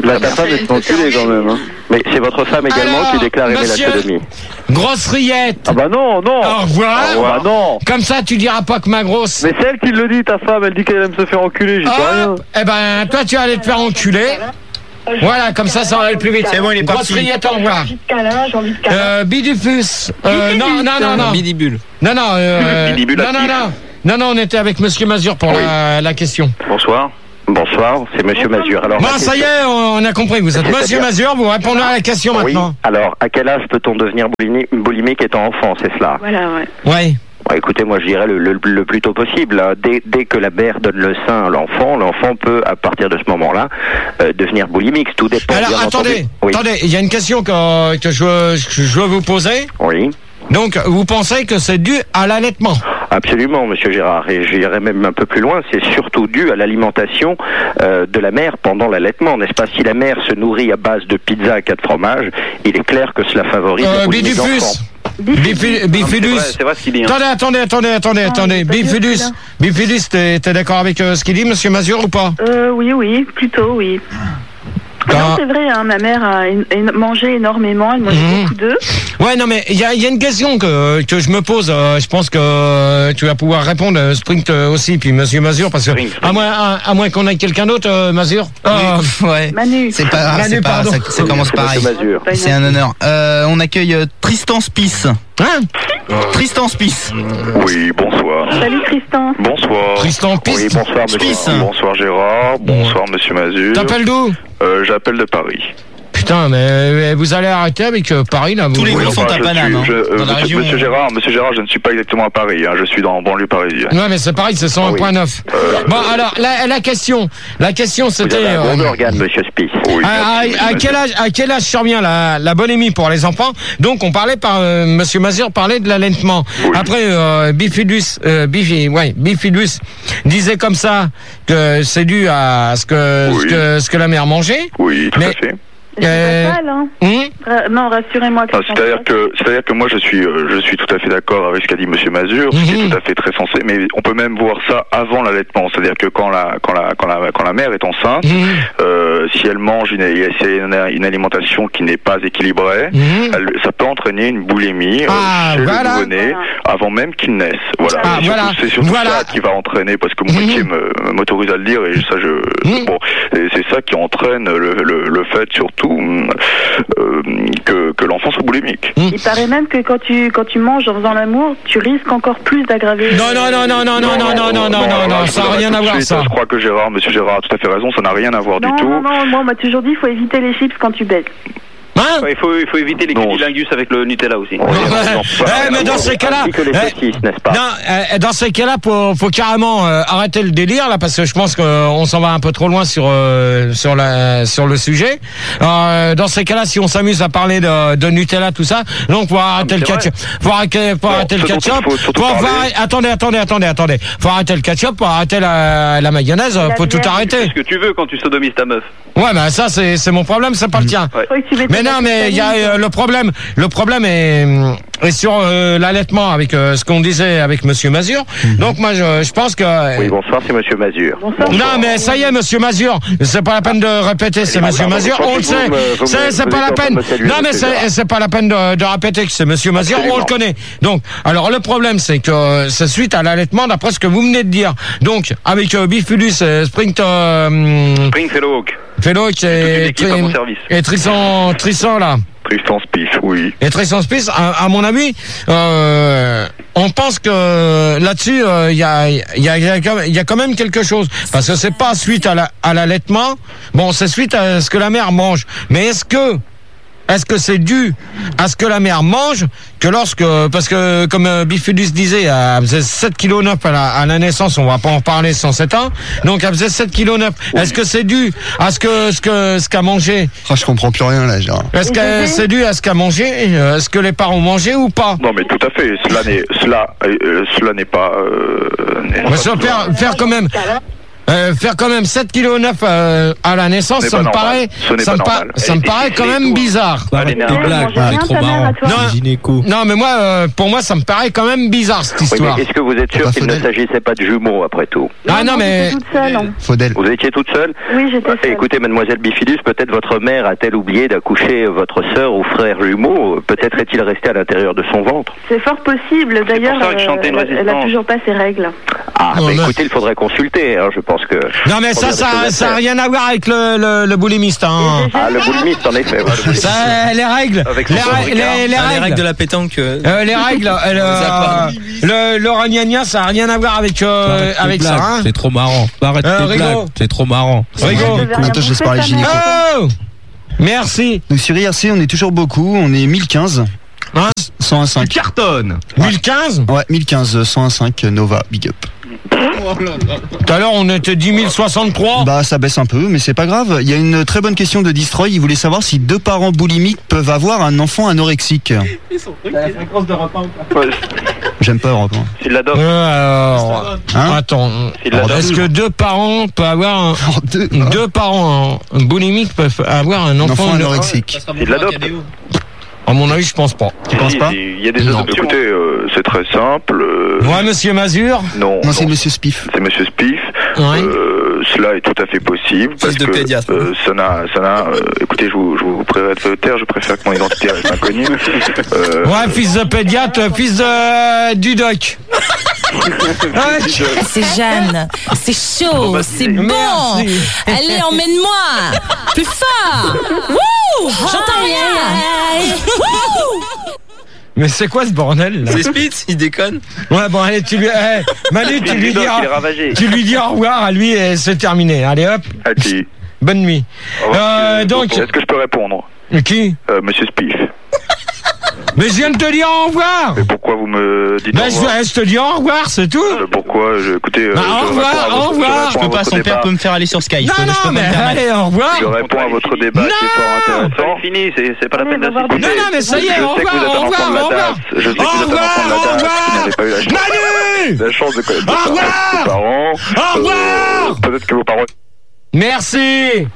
Speaker 5: Là, ta femme est enculée quand même. Hein. Mais c'est votre femme également
Speaker 1: Alors,
Speaker 5: qui déclare aimer
Speaker 1: monsieur,
Speaker 5: la sodomie.
Speaker 1: Grosse rillette.
Speaker 8: Ah bah non, non.
Speaker 1: Au revoir.
Speaker 8: Au revoir. Ah non.
Speaker 1: Comme ça, tu diras pas que ma grosse.
Speaker 8: Mais c'est elle qui le dit, ta femme, elle dit qu'elle aime se faire enculer, j'y peux rien.
Speaker 1: Eh ben, toi, tu vas aller te faire enculer. Voilà, comme ça, ça va aller plus vite.
Speaker 7: C'est bon, il est
Speaker 1: Grosse
Speaker 7: parti.
Speaker 1: rillette, au revoir.
Speaker 14: J'ai envie de câlin, j'ai envie de câlin.
Speaker 1: Euh, Bidufus. Euh, non, non, non, non.
Speaker 3: Bidibule.
Speaker 1: Non, non, euh,
Speaker 5: Bidibule
Speaker 1: non, non,
Speaker 5: actif.
Speaker 1: non. Non, non, on était avec Monsieur Mazur pour
Speaker 5: Oui.
Speaker 1: la, la question.
Speaker 5: Bonsoir. Bonsoir, c'est Monsieur Mazur. Alors,
Speaker 1: Bon,
Speaker 5: la
Speaker 1: ça y
Speaker 5: question-
Speaker 1: est, on, on a compris. Vous êtes
Speaker 5: C'est-à-dire
Speaker 1: Monsieur Mazur, vous répondez à la question
Speaker 5: Oui.
Speaker 1: maintenant.
Speaker 5: Alors, à quel âge peut-on devenir boulimi- boulimique étant enfant, c'est cela?
Speaker 4: Voilà, ouais.
Speaker 1: Ouais.
Speaker 5: Bon, écoutez, moi je dirais le, le, le plus tôt possible. Hein. Dès, dès que la mère donne le sein à l'enfant, l'enfant peut, à partir de ce moment-là, euh, devenir boulimique. Tout dépend.
Speaker 1: Alors,
Speaker 5: bien
Speaker 1: attendez,
Speaker 5: entendu. Oui.
Speaker 1: attendez, il y a une question que, que je, veux- que je veux vous poser.
Speaker 5: Oui.
Speaker 1: Donc, vous pensez que c'est dû à l'allaitement?
Speaker 5: Absolument, Monsieur Gérard. Et j'irais même un peu plus loin, c'est surtout dû à l'alimentation euh, de la mère pendant l'allaitement, n'est-ce pas? Si la mère se nourrit à base de pizza à quatre fromages, il est clair que cela favorise
Speaker 1: Euh,
Speaker 5: la boulimie des
Speaker 1: Bidufus.
Speaker 5: enfants.
Speaker 1: Bifi- Bifidus.
Speaker 5: C'est vrai ce qu'il dit. Hein.
Speaker 1: Attendez, attendez, attendez, attendez,
Speaker 4: Ah,
Speaker 1: attendez.
Speaker 4: il est pas dur,
Speaker 1: Bifidus.
Speaker 4: celui-là.
Speaker 1: Bifidus, t'es t'es d'accord avec euh, ce qu'il dit, Monsieur Mazur, ou pas?
Speaker 4: Euh, oui, oui, plutôt, oui.
Speaker 1: Ah.
Speaker 4: Non, c'est vrai, hein, ma mère a é- é- mangé énormément, elle mangeait
Speaker 1: Mhm.
Speaker 4: beaucoup d'œufs.
Speaker 1: Ouais, non, mais il y a, il y a une question que, que je me pose. euh, je pense que euh, tu vas pouvoir répondre, euh, Sprint euh, aussi, puis Monsieur Mazur, parce que
Speaker 5: Sprint, Sprint.
Speaker 1: à moins, à, à moins qu'on ait quelqu'un d'autre, euh, Mazur. Ah,
Speaker 7: Ouais.
Speaker 4: Manu.
Speaker 7: C'est pas grave,
Speaker 1: Manu,
Speaker 7: c'est pas,
Speaker 1: pardon.
Speaker 7: ça, ça commence
Speaker 5: C'est
Speaker 7: pareil.
Speaker 5: Monsieur Mazur.
Speaker 4: Pas une
Speaker 7: C'est un honneur. Euh, on accueille euh, Tristan Spice.
Speaker 1: hein
Speaker 7: Tristan Spice.
Speaker 15: Oui, bonsoir.
Speaker 4: Salut Tristan.
Speaker 15: Bonsoir.
Speaker 1: Tristan Piste.
Speaker 15: Oui, bonsoir, monsieur.
Speaker 7: Spice.
Speaker 15: Bonsoir, Gérard. Bonsoir, monsieur Mazur.
Speaker 1: T'appelles d'où?
Speaker 15: Euh, J'appelle de Paris.
Speaker 1: Putain, mais euh, vous allez arrêter avec euh, Paris, là. Vous,
Speaker 7: Tous les
Speaker 1: vous-
Speaker 7: jours sont
Speaker 15: Enfin,
Speaker 7: à
Speaker 15: je
Speaker 7: Paname.
Speaker 15: suis-
Speaker 7: hein.
Speaker 15: je- euh,
Speaker 7: Dans la
Speaker 15: monsieur,
Speaker 7: région.
Speaker 15: monsieur Gérard, monsieur Gérard, je ne suis pas exactement à Paris. Hein, je suis dans la banlieue parisienne.
Speaker 1: Ouais, mais c'est pareil, c'est cent un point neuf. Bon, alors, la, la question, la question,
Speaker 5: Vous
Speaker 1: c'était...
Speaker 5: avez un bon
Speaker 1: euh,
Speaker 5: organe, Monsieur Spice.
Speaker 15: Oui,
Speaker 1: à, à-
Speaker 15: merci,
Speaker 1: à
Speaker 15: monsieur
Speaker 1: quel âge, à quel âge survient la, la bonémie pour les enfants? Donc, on parlait par euh, Monsieur Mazur parlait de l'allaitement.
Speaker 15: Oui.
Speaker 1: Après, euh, Bifidus, euh, Bifi, ouais, Bifidus disait comme ça que c'est dû à ce que,
Speaker 15: Oui.
Speaker 1: ce que ce que la mère mangeait.
Speaker 15: Oui, tout
Speaker 1: Mais-
Speaker 15: à fait.
Speaker 4: C'est
Speaker 1: Euh,
Speaker 4: pas sale, hein.
Speaker 1: Hum
Speaker 4: Ra- Non, rassurez-moi.
Speaker 15: Ah,
Speaker 4: Tristan.
Speaker 15: C'est-à-dire que, c'est-à-dire que moi je suis, euh, je suis tout à fait d'accord avec ce qu'a dit Monsieur Mazur, ce qui est
Speaker 1: Mhm.
Speaker 15: tout à fait très sensé. Mais on peut même voir ça avant l'allaitement, c'est-à-dire que quand la, quand la, quand la, quand la mère est enceinte,
Speaker 1: Mhm.
Speaker 15: euh, si elle mange une, c'est une, une alimentation qui n'est pas équilibrée,
Speaker 1: Mhm.
Speaker 15: elle- ça peut entraîner une boulimie euh,
Speaker 1: Ah,
Speaker 15: chez
Speaker 1: voilà.
Speaker 15: le nouveau-né avant même qu'il naisse. Voilà.
Speaker 1: Ah,
Speaker 15: Et surtout,
Speaker 1: voilà.
Speaker 15: c'est surtout
Speaker 1: Voilà.
Speaker 15: ça qui va entraîner, parce que mon
Speaker 1: Mhm.
Speaker 15: métier me- m'autorise à le dire, et ça je,
Speaker 1: Mhm.
Speaker 15: bon, et c'est ça qui entraîne le, le, le fait surtout euh, que, que l'enfant soit boulimique.
Speaker 4: Il paraît même que quand tu, quand tu manges en faisant l'amour, tu risques encore plus d'aggraver.
Speaker 1: Non, non, non, non, non, non, non, non, non, non, non, non,
Speaker 15: je
Speaker 1: ça
Speaker 15: vous
Speaker 1: n'a
Speaker 15: arrête
Speaker 1: rien
Speaker 15: tout
Speaker 1: à
Speaker 15: de
Speaker 1: voir,
Speaker 15: suite.
Speaker 1: ça.
Speaker 15: Je crois que Gérard, monsieur Gérard a tout à fait raison, ça n'a rien à voir
Speaker 4: Non,
Speaker 15: du tout.
Speaker 4: non, non, moi on m'a toujours dit qu'il faut éviter les chips quand tu baises.
Speaker 1: Hein?
Speaker 10: Ouais, il, faut, il faut éviter les
Speaker 15: Non.
Speaker 10: cunilingus avec le Nutella aussi.
Speaker 1: Ouais, eh, mais dans ces cas-là,
Speaker 5: Ainsi que les
Speaker 1: eh,
Speaker 5: saucisses, n'est-ce pas?
Speaker 1: non, euh, dans ces cas-là, faut, faut carrément euh, arrêter le délire là, parce que je pense qu'on s'en va un peu trop loin sur euh, sur la sur le sujet. Euh, dans ces cas-là, si on s'amuse à parler de, de Nutella, tout ça, donc faut arrêter le
Speaker 10: c'est
Speaker 1: ketchup, faut arrêter, faut arrêter le
Speaker 15: ce dont il
Speaker 1: ketchup,
Speaker 15: faut surtout
Speaker 1: faut- faut
Speaker 15: parler-
Speaker 1: arrêter- attendez, attendez, attendez, attendez, faut arrêter le ketchup, faut arrêter la, la mayonnaise,
Speaker 4: La
Speaker 1: faut tout
Speaker 4: viande.
Speaker 1: arrêter.
Speaker 10: C'est ce que tu veux quand tu sodomises ta meuf.
Speaker 1: Ouais, mais ça c'est c'est mon problème, c'est pas le tien.
Speaker 10: Ouais.
Speaker 4: Faut que tu mettes
Speaker 1: Mais
Speaker 4: ta
Speaker 1: non, mais il y a
Speaker 4: vitamine,
Speaker 1: euh, le problème. Le problème est, hum, est sur euh, l'allaitement avec euh, ce qu'on disait avec Monsieur Mazur. Donc moi, je, je pense que. euh,
Speaker 5: Oui, bonsoir, c'est Monsieur Mazur.
Speaker 4: Bonsoir.
Speaker 1: non, mais ça y est, Monsieur Mazur. C'est pas la peine de répéter. C'est
Speaker 5: Ah,
Speaker 1: Monsieur
Speaker 5: bah,
Speaker 1: Mazur.
Speaker 5: bah,
Speaker 1: On le
Speaker 5: vous
Speaker 1: sait.
Speaker 5: me- vous
Speaker 1: C'est
Speaker 5: me-
Speaker 1: c'est
Speaker 5: vous
Speaker 1: pas
Speaker 5: êtes
Speaker 1: la
Speaker 5: en train de
Speaker 1: peine.
Speaker 5: me saluer,
Speaker 1: Non, mais
Speaker 5: monsieur Gérard.
Speaker 1: c'est c'est pas la peine de, de répéter que c'est Monsieur Mazur. On le
Speaker 5: Absolument.
Speaker 1: connaît. Donc, alors le problème, c'est que euh, c'est suite à l'allaitement, d'après ce que vous venez de dire. Donc, avec euh, Bifidus, euh, Sprint, euh, hum,
Speaker 10: Springfellow Hawk.
Speaker 1: Fellow
Speaker 10: Toute une
Speaker 1: et,
Speaker 10: équipe à mon service.
Speaker 1: et Tristan, Tristan là.
Speaker 15: Tristan Spice, oui.
Speaker 1: Et Tristan Spice, à, à mon avis, euh, on pense que là-dessus, il euh, y, a, y, a, y, a, y a quand même quelque chose. Parce que c'est pas suite à, la, à l'allaitement, bon, c'est suite à ce que la mère mange. Mais est-ce que est-ce que c'est dû à ce que la mère mange que lorsque, parce que comme euh, Bifidus disait, elle faisait sept virgule neuf kilos à la, à la naissance, on va pas en parler sans sept ans, donc elle faisait sept virgule neuf kilos. Est-ce que c'est dû à ce que ce que ce qu'a mangé?
Speaker 6: Ah, je comprends plus rien là, Gérard.
Speaker 1: Est-ce que c'est dû à ce qu'a mangé? euh, Est-ce que les parents ont mangé ou pas?
Speaker 15: Non, mais tout à fait. Cela n'est, cela, euh, cela n'est pas. Euh, n'est
Speaker 1: Mais
Speaker 15: pas
Speaker 1: ça,
Speaker 15: tout-
Speaker 1: faire, faire quand même. Euh, faire quand même sept virgule neuf kilos euh, à la naissance, ça me paraît, ça me, pa- ça me paraît quand même bizarre.
Speaker 15: Allez,
Speaker 16: blague, c'est trop marrant.
Speaker 1: Non, non, mais moi, euh, pour moi, ça me paraît quand même bizarre cette
Speaker 5: Oui,
Speaker 1: histoire.
Speaker 5: mais est-ce que vous êtes sûr qu'il ne s'agissait pas de jumeaux après tout?
Speaker 1: Ah non, mais
Speaker 14: J'étais toute seule. hein.
Speaker 6: Faudel.
Speaker 5: Vous étiez toute seule?
Speaker 14: Oui, j'étais
Speaker 5: Bah,
Speaker 14: seule.
Speaker 5: Écoutez, mademoiselle Bifidus, peut-être votre mère a-t-elle oublié d'accoucher votre sœur ou frère jumeau? Peut-être est-il resté à l'intérieur de son ventre?
Speaker 14: C'est fort possible. D'ailleurs,
Speaker 10: ça que je chantais une
Speaker 14: euh, elle a
Speaker 10: résistance.
Speaker 14: toujours pas ses règles.
Speaker 5: Ah,
Speaker 1: Non,
Speaker 5: bah,
Speaker 1: mais-
Speaker 5: écoutez, il faudrait consulter, hein, je pense que...
Speaker 1: non, mais ça, ça, ça a rien à voir avec le, le, le boulimiste, hein.
Speaker 5: Ah, le boulimiste, en effet. ouais, le boulimiste.
Speaker 1: Ça, les règles,
Speaker 5: Avec
Speaker 1: les,
Speaker 5: son
Speaker 1: ra-
Speaker 5: regard.
Speaker 1: les, les
Speaker 3: Ah, les
Speaker 1: règles,
Speaker 3: règles de la pétanque. euh,
Speaker 1: Euh, les règles, euh,
Speaker 3: Ça
Speaker 1: le, le ragnagna, ça a rien à voir avec, euh,
Speaker 16: Arrête tes
Speaker 1: avec ça,
Speaker 16: blagues,
Speaker 1: hein.
Speaker 16: c'est trop marrant. Arrête
Speaker 1: Euh,
Speaker 16: tes
Speaker 1: Rigo.
Speaker 16: blagues, c'est trop marrant.
Speaker 1: Rigo.
Speaker 6: Attends, je laisse parler gynéco.
Speaker 1: Oh! Merci.
Speaker 6: Donc sur I R C, on est toujours beaucoup, on est mille quinze.
Speaker 1: Hein?
Speaker 6: cent un virgule cinq.
Speaker 17: Cartonne.
Speaker 1: mille quinze?
Speaker 6: Ouais, mille quinze, cent un virgule cinq, Nova, big up.
Speaker 1: Tout à l'heure, on était dix mille soixante-trois.
Speaker 6: Bah ça baisse un peu, mais c'est pas grave. Il y a une très bonne question de Destroy, il voulait savoir si deux parents boulimiques peuvent avoir un enfant anorexique.
Speaker 10: La fréquence de repas ou pas?
Speaker 6: J'aime pas Europe. hein.
Speaker 10: S'il l'adopte.
Speaker 1: Euh, alors,
Speaker 6: Hein
Speaker 1: attends.
Speaker 10: S'il l'adopte.
Speaker 1: Est-ce que deux parents peuvent avoir un,
Speaker 6: Oh, deux,
Speaker 1: deux parents hein, boulimiques peuvent avoir un
Speaker 6: un
Speaker 1: enfant,
Speaker 6: enfant
Speaker 1: ano-
Speaker 6: anorexique.
Speaker 10: S'il l'adopte.
Speaker 1: À mon avis, je pense pas.
Speaker 6: Tu penses
Speaker 10: Si,
Speaker 6: pas
Speaker 10: si, Il y a des
Speaker 1: Non.
Speaker 10: adoptions.
Speaker 15: Écoutez, euh, c'est très simple. euh,
Speaker 1: Ouais, monsieur Mazur.
Speaker 15: Non,
Speaker 6: Non, c'est
Speaker 15: non,
Speaker 6: Monsieur Spiff.
Speaker 15: c'est Monsieur Spiff.
Speaker 1: Ouais.
Speaker 15: Euh, cela est tout à fait possible parce
Speaker 3: de
Speaker 15: que
Speaker 3: pédiatre.
Speaker 15: euh, ça n'a, ça n'a. euh, écoutez, je vous, je vous préfère de taire. Je préfère que mon identité reste inconnue. Euh,
Speaker 1: Ouais, fils de pédiatre, fils de du doc. Ouais.
Speaker 18: C'est Jeanne. C'est chaud. C'est bon.
Speaker 1: Merci.
Speaker 18: Allez, emmène-moi. Plus fort. Wouh, j'entends rien. Wouh.
Speaker 1: Mais c'est quoi ce bordel là?
Speaker 3: C'est Spitz, il déconne.
Speaker 1: Ouais, bon, allez, tu lui, eh, Manu, tu lui
Speaker 10: Doc,
Speaker 1: dis,
Speaker 10: il est ravagé.
Speaker 1: tu lui dis au revoir à lui et c'est terminé. Allez hop,
Speaker 15: à qui
Speaker 1: bonne nuit.
Speaker 15: Au revoir,
Speaker 1: Euh,
Speaker 15: monsieur.
Speaker 1: donc,
Speaker 15: est-ce que je peux répondre,
Speaker 1: qui?
Speaker 15: euh, Monsieur Spiff?
Speaker 1: Mais je viens de te dire au revoir.
Speaker 15: Mais pourquoi vous me dites
Speaker 1: Ben,
Speaker 15: au
Speaker 1: je,
Speaker 15: revoir?
Speaker 1: je te dis au revoir, c'est tout.
Speaker 15: Euh, Pourquoi je, Écoutez, euh,
Speaker 1: Bah,
Speaker 15: je
Speaker 1: au
Speaker 15: réponds
Speaker 1: revoir,
Speaker 15: à votre-
Speaker 1: au
Speaker 15: je
Speaker 1: revoir.
Speaker 15: réponds
Speaker 7: Je
Speaker 15: à
Speaker 7: peux pas,
Speaker 15: votre
Speaker 7: son père
Speaker 15: débat.
Speaker 7: peut me faire aller sur Skype.
Speaker 1: Non,
Speaker 7: je peux
Speaker 1: non,
Speaker 7: pas
Speaker 1: mais
Speaker 7: me permettre.
Speaker 1: allez, au revoir.
Speaker 15: Je réponds à votre débat qui est fort intéressant.
Speaker 10: C'est fini, c'est c'est pas la peine
Speaker 1: Non,
Speaker 10: d'insister.
Speaker 1: non, mais ça y est,
Speaker 15: Je
Speaker 1: au
Speaker 15: sais que vous
Speaker 1: revoir,
Speaker 15: êtes
Speaker 1: au
Speaker 15: un enfant
Speaker 1: revoir,
Speaker 15: de la
Speaker 1: au revoir.
Speaker 15: tasse. Je sais que
Speaker 1: Au
Speaker 15: vous êtes un enfant de la
Speaker 1: revoir, au
Speaker 15: tasse qui
Speaker 1: revoir.
Speaker 15: n'avez pas eu la chance,
Speaker 1: Manu!
Speaker 15: la chance de connaître
Speaker 1: Au
Speaker 15: vos
Speaker 1: revoir.
Speaker 15: parents.
Speaker 1: Au revoir.
Speaker 15: Euh, Peut-être que vos parents...
Speaker 1: Merci.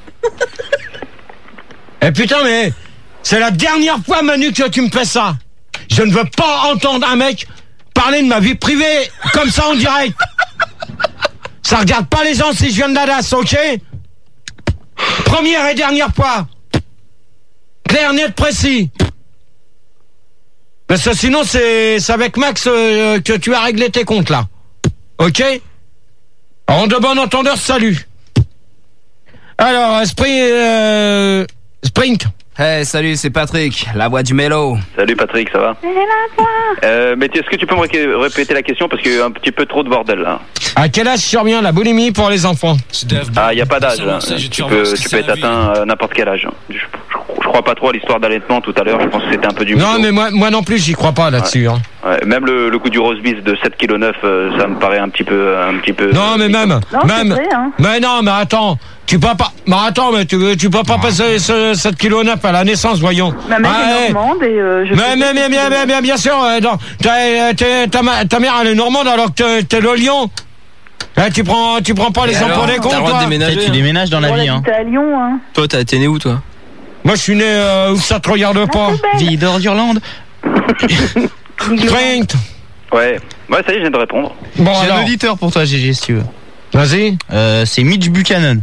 Speaker 1: Eh putain, mais c'est la dernière fois, Manu, que tu me fais ça. Je ne veux pas entendre un mec parler de ma vie privée comme ça en direct. Ça regarde pas les gens si je viens de la D A S, ok? Première et dernière fois. Clair, net, précis. Parce que sinon, c'est c'est avec Max euh, que tu as réglé tes comptes, là. Ok? En de bon entendeur, salut. Alors, Sprint... Euh, Sprint.
Speaker 11: Hey, salut, c'est Patrick, la voix du mélo.
Speaker 10: Salut Patrick, ça va? Euh, mais est-ce que tu peux me ré- répéter la question parce qu'il y a un petit peu trop de bordel là.
Speaker 1: À quel âge survient la boulimie pour les enfants?
Speaker 10: Ah, il n'y a pas d'âge. hein. Tu peux, tu peux être atteint à n'importe quel âge. Je, je, je crois pas trop à l'histoire d'allaitement tout à l'heure. Je pense que c'était un peu du
Speaker 1: Non,
Speaker 10: mytho.
Speaker 1: mais moi, moi non plus, j'y crois pas là-dessus. Hein.
Speaker 10: Ouais, même le, le coup du rose beef de sept virgule neuf kilos, euh, ça me paraît un petit peu, un petit peu.
Speaker 1: Non, mais même,
Speaker 14: Non,
Speaker 1: même,
Speaker 14: c'est vrai, hein.
Speaker 1: mais non, mais attends, tu peux pas, mais attends, mais tu, tu peux pas passer ce sept virgule neuf kilos à la naissance, voyons.
Speaker 14: Ma mère
Speaker 1: Ah,
Speaker 14: est
Speaker 1: ouais.
Speaker 14: normande et euh, je.
Speaker 1: Mais,
Speaker 14: fais
Speaker 1: mais, mais, bien, bien, bien, bien sûr, euh, non, t'as- t'as- ta, ma- ta mère elle est normande alors que t'es- t'es le lion. Là, tu prends, tu prends pas les
Speaker 3: Et
Speaker 1: enfants
Speaker 3: alors,
Speaker 1: des
Speaker 3: t'as
Speaker 1: comptes,
Speaker 3: le droit de
Speaker 1: toi.
Speaker 3: déménager,
Speaker 7: Tu
Speaker 3: hein.
Speaker 7: déménages dans la
Speaker 14: On
Speaker 7: vie, hein.
Speaker 14: habite à Lyon, hein.
Speaker 3: Toi, t'as- t'es né où, toi?
Speaker 1: Moi, je suis né euh, où ça te regarde pas.
Speaker 7: Vie d'Ordurlande.
Speaker 1: Sprint.
Speaker 10: Ouais, ouais, ça y est, je viens de répondre.
Speaker 1: Bon,
Speaker 7: J'ai un
Speaker 1: alors,
Speaker 7: auditeur pour toi, G G, si tu veux.
Speaker 1: vas-y.
Speaker 7: Euh, c'est Mitch Buchanan.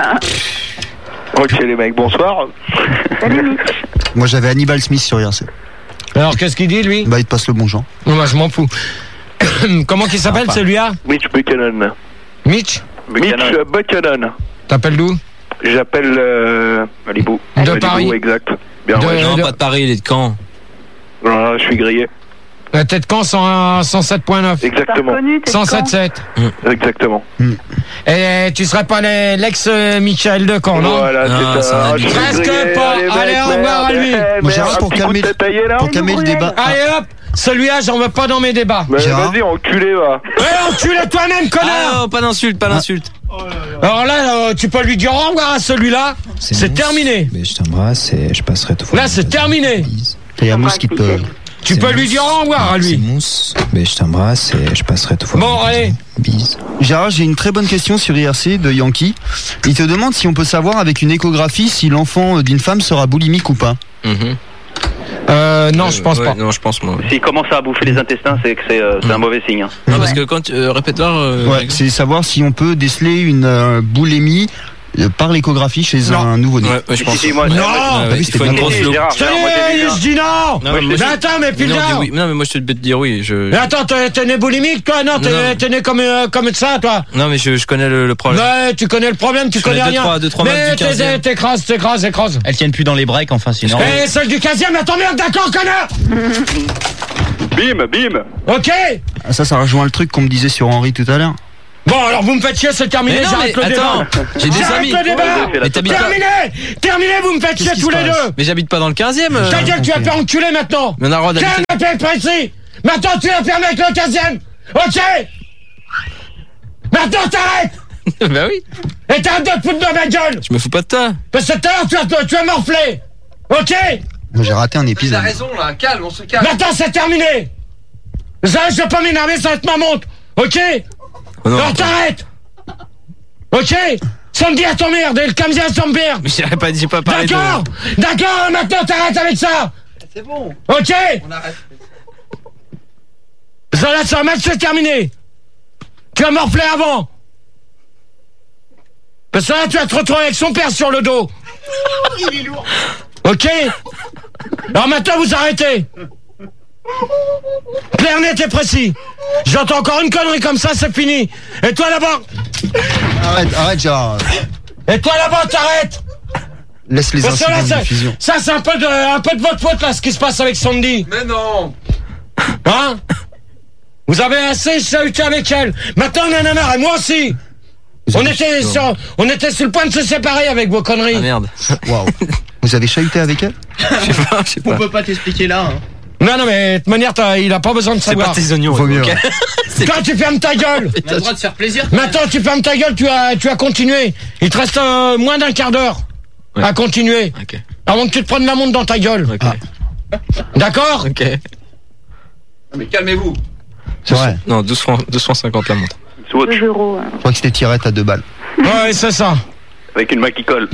Speaker 15: Ok les mecs, bonsoir.
Speaker 14: Salut, Mitch.
Speaker 6: Moi j'avais Hannibal Smith sur I R C.
Speaker 1: Alors, qu'est-ce qu'il dit, lui?
Speaker 6: Bah il te passe le bon genre.
Speaker 1: Non, moi, je m'en fous. Comment qu'il s'appelle, celui-là?
Speaker 15: Mitch Buchanan.
Speaker 1: Mitch?
Speaker 15: Mitch euh, Buchanan.
Speaker 1: T'appelles d'où?
Speaker 15: J'appelle euh, Malibu.
Speaker 1: De
Speaker 15: Malibu,
Speaker 1: Paris.
Speaker 15: exact. Bien,
Speaker 1: De-
Speaker 15: ouais.
Speaker 3: Non,
Speaker 1: de-
Speaker 3: pas de Paris, il est de Caen.
Speaker 15: Ah, je suis grillé.
Speaker 1: La tête quand cent sept virgule neuf.
Speaker 15: Exactement.
Speaker 1: cent sept virgule sept.
Speaker 15: Exactement.
Speaker 1: Et tu serais pas les- l'ex-Michael de Caen, non?
Speaker 15: Voilà, c'est ça. Ah, je suis
Speaker 1: Presque
Speaker 15: grillé.
Speaker 1: pas.
Speaker 15: Allez,
Speaker 1: Allez,
Speaker 15: mec,
Speaker 1: au revoir à
Speaker 15: merde,
Speaker 1: lui.
Speaker 15: merde,
Speaker 6: Moi, Gérard,
Speaker 15: un
Speaker 6: pour
Speaker 15: petit
Speaker 6: calmer-
Speaker 15: coup de tête taillé, là.
Speaker 6: Pour calmer le débat.
Speaker 1: Allez hop, celui-là, j'en veux pas dans mes débats.
Speaker 15: Mais
Speaker 6: Gérard.
Speaker 15: vas-y, enculé, va.
Speaker 1: Eh, enculé toi-même,
Speaker 3: Ah
Speaker 1: connard!
Speaker 3: non, pas d'insulte, pas d'insulte.
Speaker 1: Alors là, euh, tu peux lui dire au revoir à celui-là. C'est terminé.
Speaker 12: Mais je t'embrasse et je passerai tout.
Speaker 1: Là, c'est terminé.
Speaker 6: Il y a Mousse qui te peut.
Speaker 1: Tu peux lui dire au revoir à lui.
Speaker 12: C'est Mousse. Mais je t'embrasse et je passerai tout fois.
Speaker 1: Bon, allez.
Speaker 12: Bise.
Speaker 6: Gérard, j'ai une très bonne question sur I R C de Yankee. Il te demande si on peut savoir avec une échographie si l'enfant d'une femme sera boulimique ou pas.
Speaker 3: Mm-hmm.
Speaker 1: Euh, non,
Speaker 3: euh,
Speaker 1: je pense
Speaker 3: ouais,
Speaker 1: pas.
Speaker 3: Non, je pense moi.
Speaker 10: S'il commence à bouffer les intestins, c'est que c'est euh,
Speaker 3: Mm.
Speaker 10: un mauvais signe. Hein.
Speaker 3: Non, parce que quand euh, répète-leur. Euh,
Speaker 6: Ouais, c'est savoir si on peut déceler une euh, boulimie euh, par l'échographie chez
Speaker 1: Non.
Speaker 6: un nouveau-né.
Speaker 3: Ouais, ouais, je pense.
Speaker 10: Si, si, moi,
Speaker 1: Non.
Speaker 10: moi,
Speaker 6: Ah oui,
Speaker 3: il
Speaker 6: c'était
Speaker 3: faut une
Speaker 6: bien
Speaker 3: grosse
Speaker 6: fait.
Speaker 3: loupe.
Speaker 10: Gérard,
Speaker 1: Ça
Speaker 10: Gérard, moi, j'ai
Speaker 1: y
Speaker 10: dit,
Speaker 1: est,
Speaker 10: hein.
Speaker 1: je dis non.
Speaker 3: Non, mais moi,
Speaker 1: Mais
Speaker 3: je-
Speaker 1: attends, mais puis
Speaker 3: non, dis
Speaker 1: là.
Speaker 3: oui. Non, mais moi je te dis oui. Je...
Speaker 1: Mais attends, t'es t'es né boulimique, toi? Non, t'es
Speaker 3: Non.
Speaker 1: t'es né comme, euh, comme ça, toi.
Speaker 3: Non, mais je, je connais le, le problème.
Speaker 1: Ouais, tu connais le problème, tu
Speaker 3: Je
Speaker 1: connais
Speaker 3: connais deux,
Speaker 1: rien.
Speaker 3: trois- deux, trois meufs
Speaker 1: mais
Speaker 3: du
Speaker 1: t'es-
Speaker 3: quinzième.
Speaker 1: t'écrases, t'écrases, t'écrases.
Speaker 7: Elles tiennent plus dans les breaks, enfin, sinon.
Speaker 1: Eh, celle du quinzième, attends, merde, d'accord, connard.
Speaker 10: Bim, bim.
Speaker 1: Ok.
Speaker 6: Ah, ça, ça rejoint le truc qu'on me disait sur Henri tout à l'heure.
Speaker 1: Bon, alors vous me faites chier, c'est terminé,
Speaker 3: Mais non,
Speaker 1: j'arrête
Speaker 3: mais
Speaker 1: le
Speaker 3: attends,
Speaker 1: débat.
Speaker 3: j'ai des
Speaker 1: J'arrête
Speaker 3: amis.
Speaker 1: le débat.
Speaker 3: Mais t'habites pas-
Speaker 1: Terminé. Terminé, vous me faites chier
Speaker 6: qui
Speaker 1: tous
Speaker 6: se
Speaker 1: les
Speaker 6: passe
Speaker 1: deux.
Speaker 3: Mais j'habite pas dans le quinzième. euh.
Speaker 1: Ta gueule, tu vas faire enculer maintenant.
Speaker 3: Mais on a le droit
Speaker 1: Tiens,
Speaker 3: d'habiter.
Speaker 1: le paix ici. Maintenant, tu vas faire avec le quinzième. Ok. Maintenant, t'arrêtes.
Speaker 3: Bah oui.
Speaker 1: Et t'arrêtes de te foutre de ma gueule.
Speaker 3: Je me fous pas de toi.
Speaker 1: Parce que tout à l'heure, tu vas, tu vas morfler. Ok.
Speaker 6: Moi, j'ai raté un épisode.
Speaker 3: là, calme, on se calme.
Speaker 1: Maintenant, c'est terminé. Ça, je vais pas m'énerver, ça va être ma montre. Ok.
Speaker 3: Oh non,
Speaker 1: Alors, t'arrêtes. Ok. Samedi à ton merde et le quinzième à ton merde.
Speaker 3: mais j'avais pas dit, j'ai pas parlé de.
Speaker 1: D'accord. D'accord, maintenant, t'arrêtes avec ça.
Speaker 3: C'est bon.
Speaker 1: Ok.
Speaker 3: On arrête.
Speaker 1: Ça, là, ça, match, c'est terminé. Tu vas morfler avant. Parce que là, tu vas te retrouver avec son père sur le dos.
Speaker 9: Il est lourd.
Speaker 1: Ok. Alors maintenant, vous arrêtez. Clair, net et précis. J'entends encore une connerie comme ça, c'est fini. Et toi là-bas.
Speaker 6: Arrête, arrête, Gérard.
Speaker 1: Et toi là-bas, t'arrêtes.
Speaker 6: Laisse les
Speaker 1: Parce que là,
Speaker 6: incidents de
Speaker 1: ça,
Speaker 6: diffusion.
Speaker 1: ça c'est un peu de, un peu de votre faute là, ce qui se passe avec Sandy.
Speaker 3: Mais non.
Speaker 1: Hein? Vous avez assez chahuté avec elle. Maintenant, on en a marre, et moi aussi. On était, sur, on était sur le point de se séparer avec vos conneries.
Speaker 3: Ah merde.
Speaker 6: Waouh. Vous avez chahuté avec elle?
Speaker 3: Je sais pas, je sais
Speaker 7: On
Speaker 3: pas.
Speaker 7: peut pas t'expliquer là. Hein.
Speaker 1: Non, non, mais de toute manière, t'as- il a pas besoin de
Speaker 3: C'est
Speaker 1: savoir.
Speaker 3: pas tes oignons.
Speaker 6: Vaut mieux,
Speaker 3: ok.
Speaker 6: ouais.
Speaker 1: Toi, tu fermes ta gueule.
Speaker 7: On a le droit de faire plaisir.
Speaker 1: Maintenant, tu fermes ta gueule, tu as, tu as continué. Il te reste euh, moins d'un quart d'heure
Speaker 3: Ouais.
Speaker 1: à continuer.
Speaker 3: Ok.
Speaker 1: Avant que tu te prennes la montre dans ta gueule.
Speaker 3: Ok.
Speaker 1: D'accord?
Speaker 3: Ok.
Speaker 7: Mais calmez-vous.
Speaker 6: C'est vrai.
Speaker 3: Non, douze francs, deux cent cinquante la montre.
Speaker 10: Swatch.
Speaker 4: deux euros. hein.
Speaker 6: Je crois que c'était tirette à deux balles.
Speaker 1: Ouais, c'est ça.
Speaker 10: Avec une main qui colle.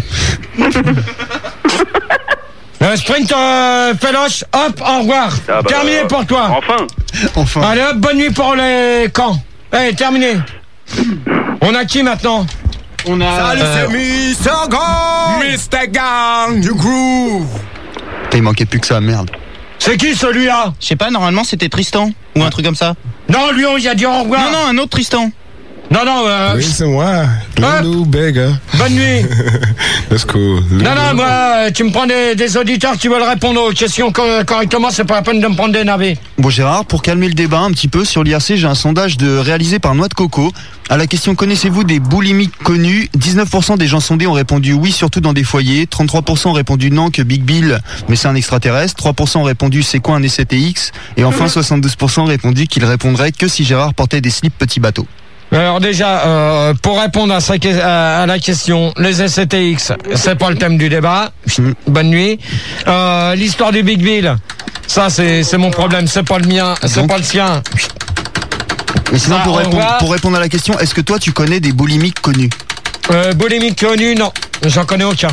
Speaker 1: Euh, sprint, euh, Péloche, hop, au revoir.
Speaker 10: Ah bah,
Speaker 1: terminé
Speaker 10: euh,
Speaker 1: pour toi.
Speaker 10: Enfin.
Speaker 6: Enfin.
Speaker 1: Allez hop, bonne nuit pour les camps. Allez, terminé. On a qui maintenant?
Speaker 7: On a.
Speaker 9: Salut, c'est mister Gang. mister Gang du Groove.
Speaker 6: Putain, il manquait plus que ça, merde.
Speaker 1: C'est qui celui-là?
Speaker 7: Je sais pas, normalement c'était Tristan. Ou un truc comme ça.
Speaker 1: Non, lui, on y a dit au revoir.
Speaker 7: Non, non, un autre Tristan.
Speaker 1: Non, non, euh,
Speaker 9: Oui, c'est moi. Lou Bega.
Speaker 1: bonne nuit.
Speaker 9: Let's go.
Speaker 1: Non, non, moi, euh, tu me prends des, des auditeurs qui veulent répondre aux questions co- correctement, c'est pas la peine de me prendre des navets.
Speaker 6: Bon, Gérard, pour calmer le débat un petit peu sur l'I R C, j'ai un sondage de, réalisé par Noix de Coco. À la question connaissez-vous des boulimiques connus? dix-neuf pour cent des gens sondés ont répondu oui, surtout dans des foyers. trente-trois pour cent ont répondu non, que Big Bill, mais c'est un extraterrestre. trois pour cent ont répondu c'est quoi un S C T X? Et enfin, soixante-douze pour cent ont répondu qu'ils répondraient que si Gérard portait des slips petits bateaux.
Speaker 1: Alors déjà, euh, pour répondre à, sa, que- à, à la question, les S C T X, c'est pas le thème du débat. Bonne nuit. Euh, L'histoire du Big Bill, ça c'est c'est mon problème, c'est pas le mien, c'est
Speaker 6: Donc-
Speaker 1: pas le sien.
Speaker 6: Mais sinon,
Speaker 1: Ah,
Speaker 6: pour,
Speaker 1: au
Speaker 6: répondre,
Speaker 1: revoir.
Speaker 6: pour répondre à la question, est-ce que toi, tu connais des boulimiques connus?
Speaker 1: Euh, boulimique connu, non, j'en connais aucun.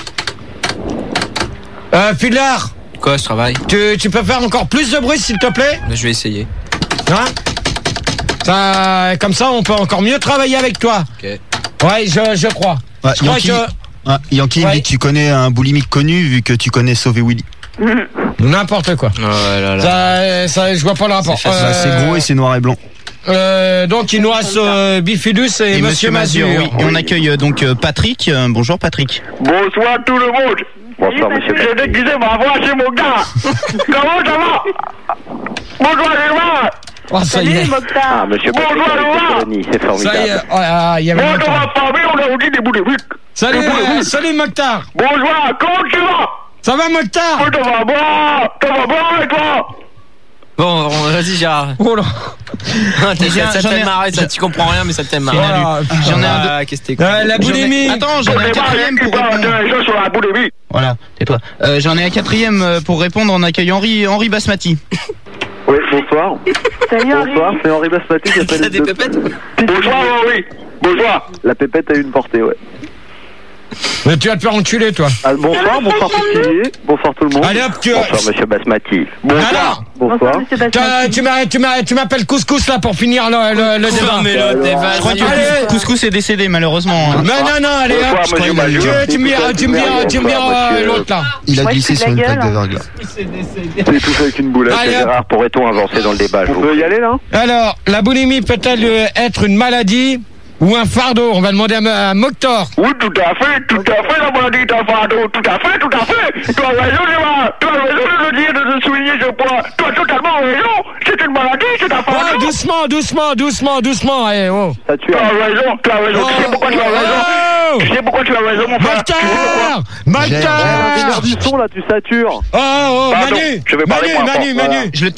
Speaker 1: Euh, Fudlard,
Speaker 3: Quoi, je travaille.
Speaker 1: tu, tu peux faire encore plus de bruit s'il te plaît?
Speaker 3: Je vais essayer.
Speaker 1: Hein? Ça, comme ça, on peut encore mieux travailler avec toi.
Speaker 3: Ok.
Speaker 1: Ouais, je, je crois.
Speaker 6: Ouais,
Speaker 1: je crois
Speaker 6: Yankee,
Speaker 1: que...
Speaker 6: ah, Yankee il me
Speaker 1: Ouais.
Speaker 6: dit que tu connais un boulimique connu vu que tu connais Sauvé Willy.
Speaker 1: N'importe quoi.
Speaker 3: Oh là là.
Speaker 1: Ça, ça, je vois pas le rapport.
Speaker 3: C'est facile.
Speaker 6: Bah, c'est gros et c'est noir et blanc.
Speaker 1: Euh, donc il nous reste euh, Bifidus et,
Speaker 7: Et
Speaker 1: Monsieur Mazur.
Speaker 7: oui. Et on accueille euh, donc euh, Patrick. Euh, bonjour Patrick.
Speaker 5: Bonsoir tout le monde.
Speaker 10: Bonsoir, monsieur.
Speaker 5: J'ai déguisé ma voix chez mon gars. Comment ça va? Bonjour les gars.
Speaker 1: Oh, ça y est.
Speaker 5: Salut Mokhtar.
Speaker 10: Ah, monsieur Patrick
Speaker 5: Bonjour
Speaker 10: avec
Speaker 5: les
Speaker 10: des
Speaker 5: gars.
Speaker 10: colonies, c'est
Speaker 1: Ça y est.
Speaker 10: formidable.
Speaker 1: Oh, ah, il y avait
Speaker 5: Bonjour
Speaker 1: Mokhtar.
Speaker 5: ma famille, on a dit des boulimiques.
Speaker 1: Salut,
Speaker 5: Des
Speaker 1: euh,
Speaker 5: boulimiques.
Speaker 1: salut Mokhtar.
Speaker 5: Bonjour, comment tu vas?
Speaker 1: Ça va Mokhtar?
Speaker 5: Oh, ça va bien. Ça va bien et toi?
Speaker 3: Bon, on- vas-y Gérard.
Speaker 1: Oh là.
Speaker 3: Ça t'aime marrer, ça tu comprends rien, mais ça t'aime marrer.
Speaker 7: J'en ai un.
Speaker 3: Ah, qu'est-ce que t'es
Speaker 1: La boulimie.
Speaker 7: Attends, j'en ai un quatrième pour répondre.
Speaker 15: sur la boulimie.
Speaker 7: Voilà, tais-toi. Euh, J'en ai un quatrième pour répondre. On accueille Henri, Henri Basmati.
Speaker 8: Oui, bonsoir.
Speaker 14: Salut Henri.
Speaker 8: Bonsoir, c'est Henri Basmati qui appelle.
Speaker 3: T'as des pépettes?
Speaker 15: Bonsoir Henri. Bonsoir.
Speaker 8: La pépette a une portée, ouais.
Speaker 1: Mais tu vas te faire enculer, toi.
Speaker 8: Ah, bonsoir, bonsoir Pilier. Bonsoir tout le monde.
Speaker 1: Allez hop, tu
Speaker 5: Bonsoir monsieur Basmati.
Speaker 1: Bonsoir.
Speaker 8: Bonsoir.
Speaker 1: Tu m'as- tu m'as- tu m'appelles Couscous là pour finir le, le, le débat.
Speaker 3: mais le débat.
Speaker 7: Je crois que Couscous est décédé malheureusement.
Speaker 1: Non, non, non, allez hop.
Speaker 15: Bonsoir monsieur Majou.
Speaker 1: Tu tu me diras, tu me diras, tu me diras euh, l'autre là.
Speaker 6: Il a
Speaker 14: Moi, je
Speaker 6: glissé
Speaker 14: fais
Speaker 6: sur
Speaker 14: de
Speaker 6: une
Speaker 14: la
Speaker 6: plaque de
Speaker 14: gueule.
Speaker 6: verglas.
Speaker 8: C'est tout avec une boulette.
Speaker 1: Allez, hop.
Speaker 5: Gérard, pourrait-on avancer dans le débat? je
Speaker 8: On
Speaker 5: vous
Speaker 8: peut y aller là?
Speaker 1: Alors, la boulimie peut-elle euh, être une maladie ou un fardeau? On va demander à, à Mokhtar.
Speaker 15: Oui, tout à fait, tout à fait, la maladie est un fardeau, tout à fait, tout à fait. Tu as raison, Gérard, tu as raison de le dire, de le souligner ce point. Tu as totalement raison, c'est une maladie, c'est un
Speaker 1: Oh,
Speaker 15: fardeau.
Speaker 1: doucement, doucement, doucement, doucement, eh, oh.
Speaker 8: Ça tue.
Speaker 15: Tu as raison, tu as raison, tu sais pourquoi tu as raison?
Speaker 1: Oh,
Speaker 15: Tu sais pourquoi tu as raison, mon frère? Tu sais pourquoi?
Speaker 1: Mokhtar
Speaker 8: Gère,
Speaker 1: Mokhtar
Speaker 8: du son là, tu satures.
Speaker 1: Oh, oh,
Speaker 15: Pardon,
Speaker 1: Manu
Speaker 15: je vais parler
Speaker 1: Manu,
Speaker 15: moins
Speaker 1: Manu,
Speaker 15: fort.
Speaker 1: Manu
Speaker 7: Je le